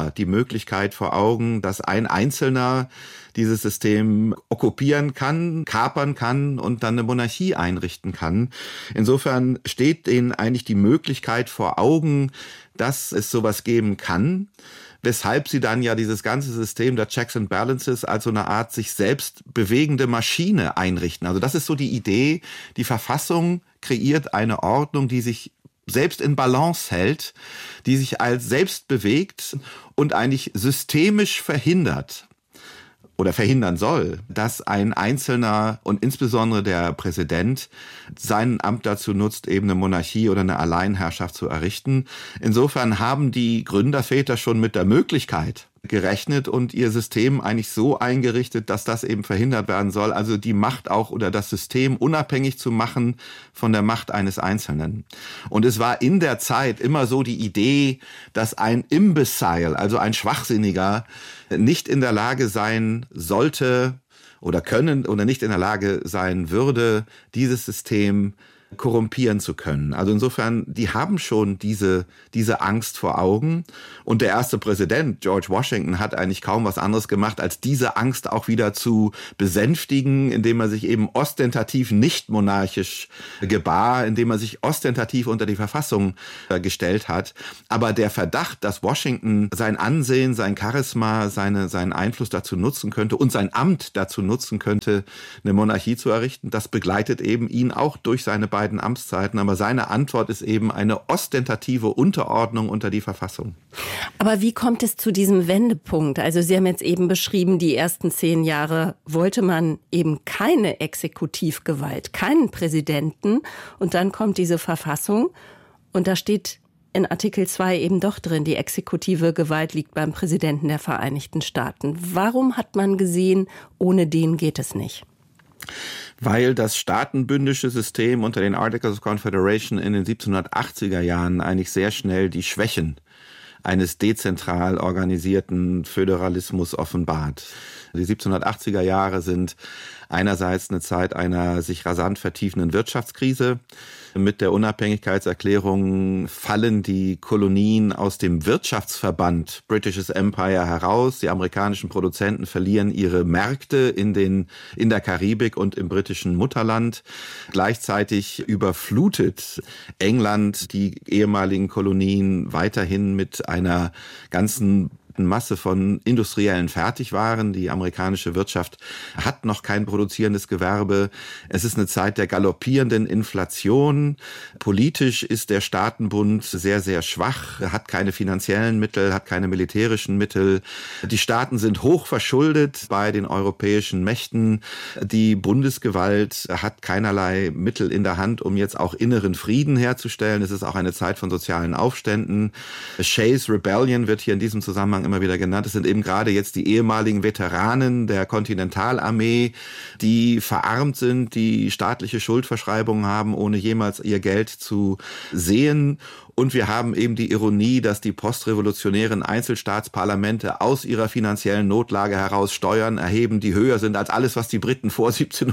verhindert die Möglichkeit vor Augen, dass ein Einzelner dieses System okkupieren kann, kapern kann und dann eine Monarchie einrichten kann. Insofern steht denen eigentlich die Möglichkeit vor Augen, dass es sowas geben kann, weshalb sie dann ja dieses ganze System der Checks and Balances als so eine Art sich selbst bewegende Maschine einrichten. Also das ist so die Idee, die Verfassung kreiert eine Ordnung, die sich selbst in Balance hält, die sich als selbst bewegt und eigentlich systemisch verhindert oder verhindern soll, dass ein Einzelner und insbesondere der Präsident sein Amt dazu nutzt, eben eine Monarchie oder eine Alleinherrschaft zu errichten. Insofern haben die Gründerväter schon mit der Möglichkeit gerechnet und ihr System eigentlich so eingerichtet, dass das eben verhindert werden soll, also die Macht auch oder das System unabhängig zu machen von der Macht eines Einzelnen. Und es war in der Zeit immer so die Idee, dass ein Imbecile, also ein Schwachsinniger, nicht in der Lage sein sollte oder können oder nicht in der Lage sein würde, dieses System korrumpieren zu können. Also insofern, die haben schon diese Angst vor Augen. Und der erste Präsident, George Washington, hat eigentlich kaum was anderes gemacht, als diese Angst auch wieder zu besänftigen, indem er sich eben ostentativ nicht monarchisch gebar, indem er sich ostentativ unter die Verfassung gestellt hat. Aber der Verdacht, dass Washington sein Ansehen, sein Charisma, seinen Einfluss dazu nutzen könnte und sein Amt dazu nutzen könnte, eine Monarchie zu errichten, das begleitet eben ihn auch durch seine beiden Amtszeiten, aber seine Antwort ist eben eine ostentative Unterordnung unter die Verfassung. Aber wie kommt es zu diesem Wendepunkt? Also Sie haben jetzt eben beschrieben, die ersten 10 Jahre wollte man eben keine Exekutivgewalt, keinen Präsidenten und dann kommt diese Verfassung und da steht in Artikel 2 eben doch drin, die exekutive Gewalt liegt beim Präsidenten der Vereinigten Staaten. Warum hat man gesehen, ohne den geht es nicht? Weil das staatenbündische System unter den Articles of Confederation in den 1780er Jahren eigentlich sehr schnell die Schwächen eines dezentral organisierten Föderalismus offenbart. Die 1780er Jahre sind einerseits eine Zeit einer sich rasant vertiefenden Wirtschaftskrise. Mit der Unabhängigkeitserklärung fallen die Kolonien aus dem Wirtschaftsverband British Empire heraus. Die amerikanischen Produzenten verlieren ihre Märkte in der Karibik und im britischen Mutterland. Gleichzeitig überflutet England die ehemaligen Kolonien weiterhin mit einer ganzen Masse von industriellen Fertigwaren. Die amerikanische Wirtschaft hat noch kein produzierendes Gewerbe. Es ist eine Zeit der galoppierenden Inflation. Politisch ist der Staatenbund sehr, sehr schwach, hat keine finanziellen Mittel, hat keine militärischen Mittel. Die Staaten sind hoch verschuldet bei den europäischen Mächten. Die Bundesgewalt hat keinerlei Mittel in der Hand, um jetzt auch inneren Frieden herzustellen. Es ist auch eine Zeit von sozialen Aufständen. Shays Rebellion wird hier in diesem Zusammenhang immer wieder genannt. Es sind eben gerade jetzt die ehemaligen Veteranen der Kontinentalarmee, die verarmt sind, die staatliche Schuldverschreibungen haben, ohne jemals ihr Geld zu sehen. Und wir haben eben die Ironie, dass die postrevolutionären Einzelstaatsparlamente aus ihrer finanziellen Notlage heraus Steuern erheben, die höher sind als alles, was die Briten vor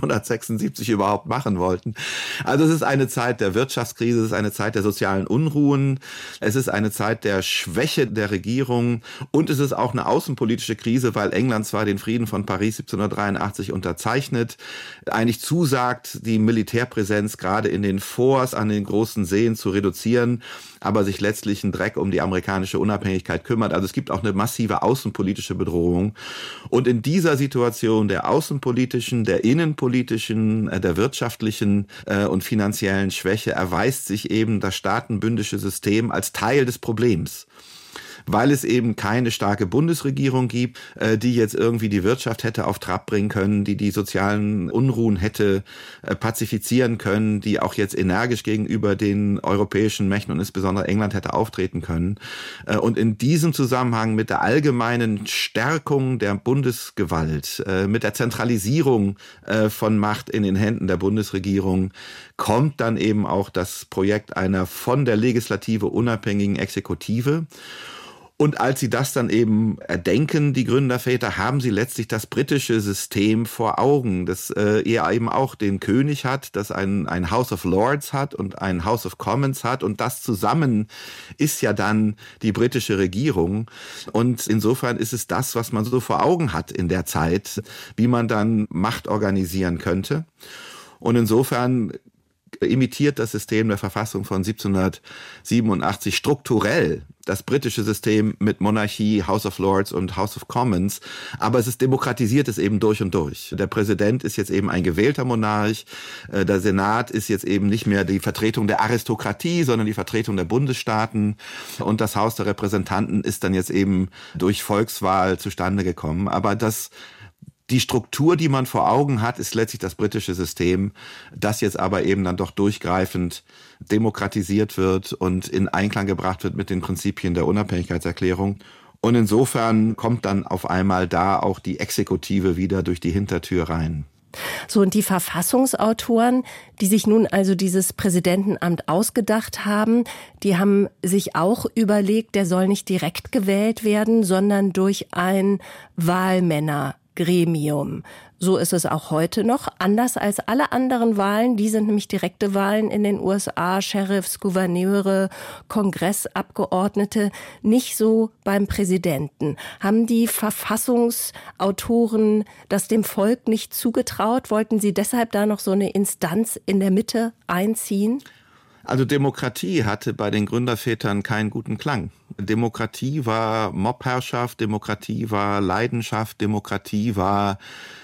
1776 überhaupt machen wollten. Also es ist eine Zeit der Wirtschaftskrise, es ist eine Zeit der sozialen Unruhen, es ist eine Zeit der Schwäche der Regierung und es ist auch eine außenpolitische Krise, weil England zwar den Frieden von Paris 1783 unterzeichnet, eigentlich zusagt, die Militärpräsenz gerade in den Forts an den großen Seen zu reduzieren, aber sich letztlich einen Dreck um die amerikanische Unabhängigkeit kümmert. Also es gibt auch eine massive außenpolitische Bedrohung. Und in dieser Situation der außenpolitischen, der innenpolitischen, der wirtschaftlichen und finanziellen Schwäche erweist sich eben das staatenbündische System als Teil des Problems. Weil es eben keine starke Bundesregierung gibt, die jetzt irgendwie die Wirtschaft hätte auf Trab bringen können, die sozialen Unruhen hätte pazifizieren können, die auch jetzt energisch gegenüber den europäischen Mächten und insbesondere England hätte auftreten können. Und in diesem Zusammenhang mit der allgemeinen Stärkung der Bundesgewalt, mit der Zentralisierung von Macht in den Händen der Bundesregierung, kommt dann eben auch das Projekt einer von der Legislative unabhängigen Exekutive. Und als sie das dann eben erdenken, die Gründerväter, haben sie letztlich das britische System vor Augen, das eben auch den König hat, das ein House of Lords hat und ein House of Commons hat. Und das zusammen ist ja dann die britische Regierung. Und insofern ist es das, was man so vor Augen hat in der Zeit, wie man dann Macht organisieren könnte. Und insofern imitiert das System der Verfassung von 1787 strukturell das britische System mit Monarchie, House of Lords und House of Commons, aber es demokratisiert es eben durch und durch. Der Präsident ist jetzt eben ein gewählter Monarch, der Senat ist jetzt eben nicht mehr die Vertretung der Aristokratie, sondern die Vertretung der Bundesstaaten und das Haus der Repräsentanten ist dann jetzt eben durch Volkswahl zustande gekommen. Aber die Struktur, die man vor Augen hat, ist letztlich das britische System, das jetzt aber eben dann doch durchgreifend demokratisiert wird und in Einklang gebracht wird mit den Prinzipien der Unabhängigkeitserklärung. Und insofern kommt dann auf einmal da auch die Exekutive wieder durch die Hintertür rein. So, und die Verfassungsautoren, die sich nun also dieses Präsidentenamt ausgedacht haben, die haben sich auch überlegt, der soll nicht direkt gewählt werden, sondern durch ein Wahlmännergremium. So ist es auch heute noch, anders als alle anderen Wahlen. Die sind nämlich direkte Wahlen in den USA, Sheriffs, Gouverneure, Kongressabgeordnete, nicht so beim Präsidenten. Haben die Verfassungsautoren das dem Volk nicht zugetraut? Wollten sie deshalb da noch so eine Instanz in der Mitte einziehen? Also Demokratie hatte bei den Gründervätern keinen guten Klang. Demokratie war Mobherrschaft, Demokratie war Leidenschaft, Demokratie war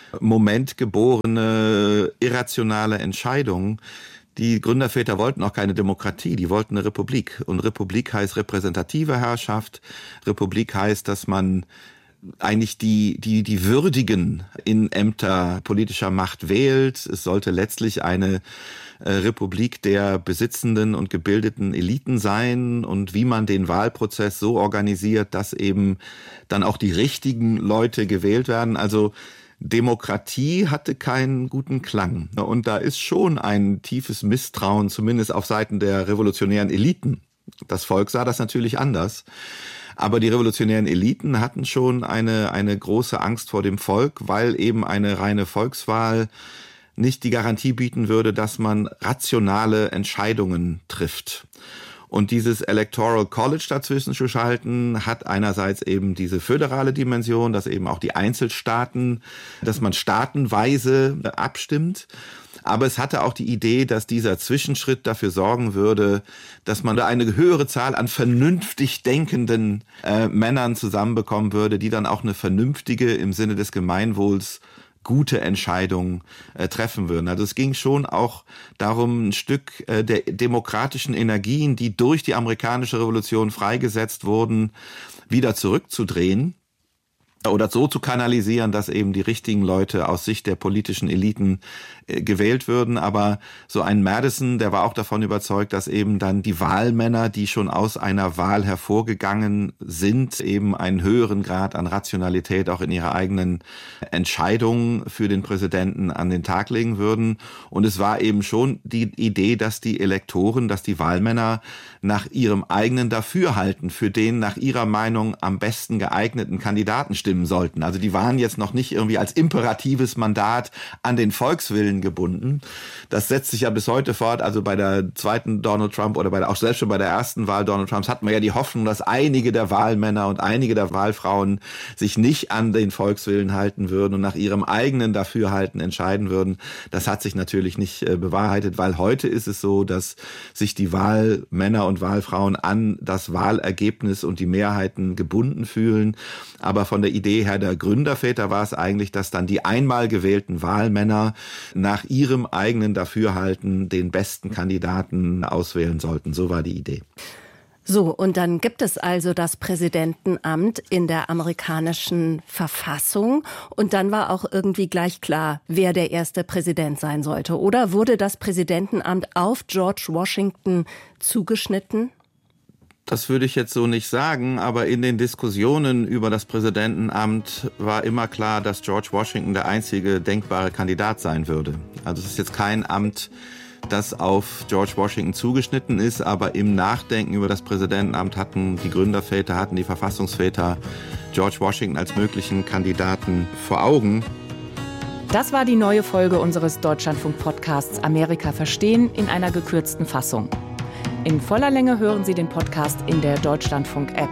momentgeborene, irrationale Entscheidungen. Die Gründerväter wollten auch keine Demokratie, die wollten eine Republik. Und Republik heißt repräsentative Herrschaft. Republik heißt, dass man eigentlich die Würdigen in Ämter politischer Macht wählt. Es sollte letztlich eine Republik der besitzenden und gebildeten Eliten sein und wie man den Wahlprozess so organisiert, dass eben dann auch die richtigen Leute gewählt werden. Also Demokratie hatte keinen guten Klang. Und da ist schon ein tiefes Misstrauen, zumindest auf Seiten der revolutionären Eliten. Das Volk sah das natürlich anders. Aber die revolutionären Eliten hatten schon eine große Angst vor dem Volk, weil eben eine reine Volkswahl nicht die Garantie bieten würde, dass man rationale Entscheidungen trifft. Und dieses Electoral College dazwischen zu schalten, hat einerseits eben diese föderale Dimension, dass eben auch die Einzelstaaten, dass man staatenweise abstimmt. Aber es hatte auch die Idee, dass dieser Zwischenschritt dafür sorgen würde, dass man da eine höhere Zahl an vernünftig denkenden Männern zusammenbekommen würde, die dann auch eine vernünftige, im Sinne des Gemeinwohls, gute Entscheidungen treffen würden. Also es ging schon auch darum, ein Stück der demokratischen Energien, die durch die amerikanische Revolution freigesetzt wurden, wieder zurückzudrehen oder so zu kanalisieren, dass eben die richtigen Leute aus Sicht der politischen Eliten gewählt würden. Aber so ein Madison, der war auch davon überzeugt, dass eben dann die Wahlmänner, die schon aus einer Wahl hervorgegangen sind, eben einen höheren Grad an Rationalität auch in ihrer eigenen Entscheidungen für den Präsidenten an den Tag legen würden. Und es war eben schon die Idee, dass die Elektoren, dass die Wahlmänner nach ihrem eigenen Dafürhalten für den nach ihrer Meinung am besten geeigneten Kandidaten stimmen sollten. Also die waren jetzt noch nicht irgendwie als imperatives Mandat an den Volkswillen gebunden. Das setzt sich ja bis heute fort. Also bei der zweiten Donald Trump oder auch selbst schon bei der ersten Wahl Donald Trumps hatten wir ja die Hoffnung, dass einige der Wahlmänner und einige der Wahlfrauen sich nicht an den Volkswillen halten würden und nach ihrem eigenen Dafürhalten entscheiden würden. Das hat sich natürlich nicht bewahrheitet, weil heute ist es so, dass sich die Wahlmänner und Wahlfrauen an das Wahlergebnis und die Mehrheiten gebunden fühlen. Aber von der Idee her der Gründerväter war es eigentlich, dass dann die einmal gewählten Wahlmänner nach ihrem eigenen Dafürhalten den besten Kandidaten auswählen sollten. So war die Idee. So, und dann gibt es also das Präsidentenamt in der amerikanischen Verfassung. Und dann war auch irgendwie gleich klar, wer der erste Präsident sein sollte. Oder wurde das Präsidentenamt auf George Washington zugeschnitten? Das würde ich jetzt so nicht sagen, aber in den Diskussionen über das Präsidentenamt war immer klar, dass George Washington der einzige denkbare Kandidat sein würde. Also es ist jetzt kein Amt, das auf George Washington zugeschnitten ist. Aber im Nachdenken über das Präsidentenamt hatten die Gründerväter, hatten die Verfassungsväter George Washington als möglichen Kandidaten vor Augen. Das war die neue Folge unseres Deutschlandfunk-Podcasts Amerika verstehen in einer gekürzten Fassung. In voller Länge hören Sie den Podcast in der Deutschlandfunk-App.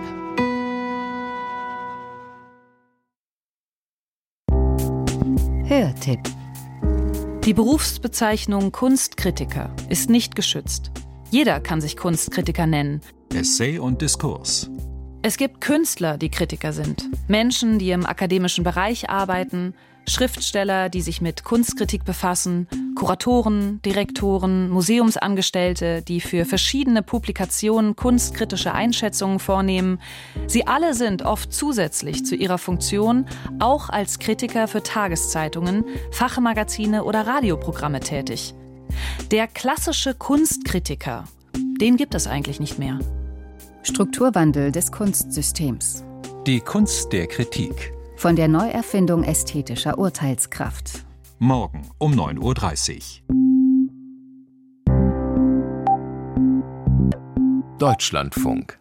Hörtipp. Die Berufsbezeichnung Kunstkritiker ist nicht geschützt. Jeder kann sich Kunstkritiker nennen. Essay und Diskurs. Es gibt Künstler, die Kritiker sind. Menschen, die im akademischen Bereich arbeiten, Schriftsteller, die sich mit Kunstkritik befassen, Kuratoren, Direktoren, Museumsangestellte, die für verschiedene Publikationen kunstkritische Einschätzungen vornehmen. Sie alle sind oft zusätzlich zu ihrer Funktion auch als Kritiker für Tageszeitungen, Fachmagazine oder Radioprogramme tätig. Der klassische Kunstkritiker, den gibt es eigentlich nicht mehr. Strukturwandel des Kunstsystems. Die Kunst der Kritik. Von der Neuerfindung ästhetischer Urteilskraft. Morgen um 9:30 Uhr. Deutschlandfunk.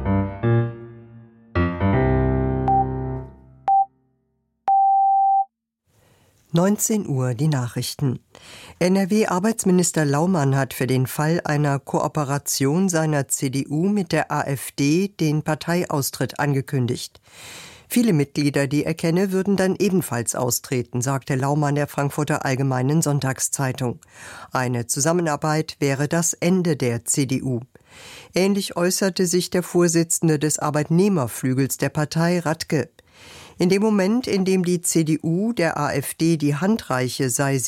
Uhr die Nachrichten. NRW-Arbeitsminister Laumann hat für den Fall einer Kooperation seiner CDU mit der AfD den Parteiaustritt angekündigt. Viele Mitglieder, die er kenne, würden dann ebenfalls austreten, sagte Laumann der Frankfurter Allgemeinen Sonntagszeitung. Eine Zusammenarbeit wäre das Ende der CDU. Ähnlich äußerte sich der Vorsitzende des Arbeitnehmerflügels der Partei, Radke. In dem Moment, in dem die CDU der AfD die Hand reiche, sei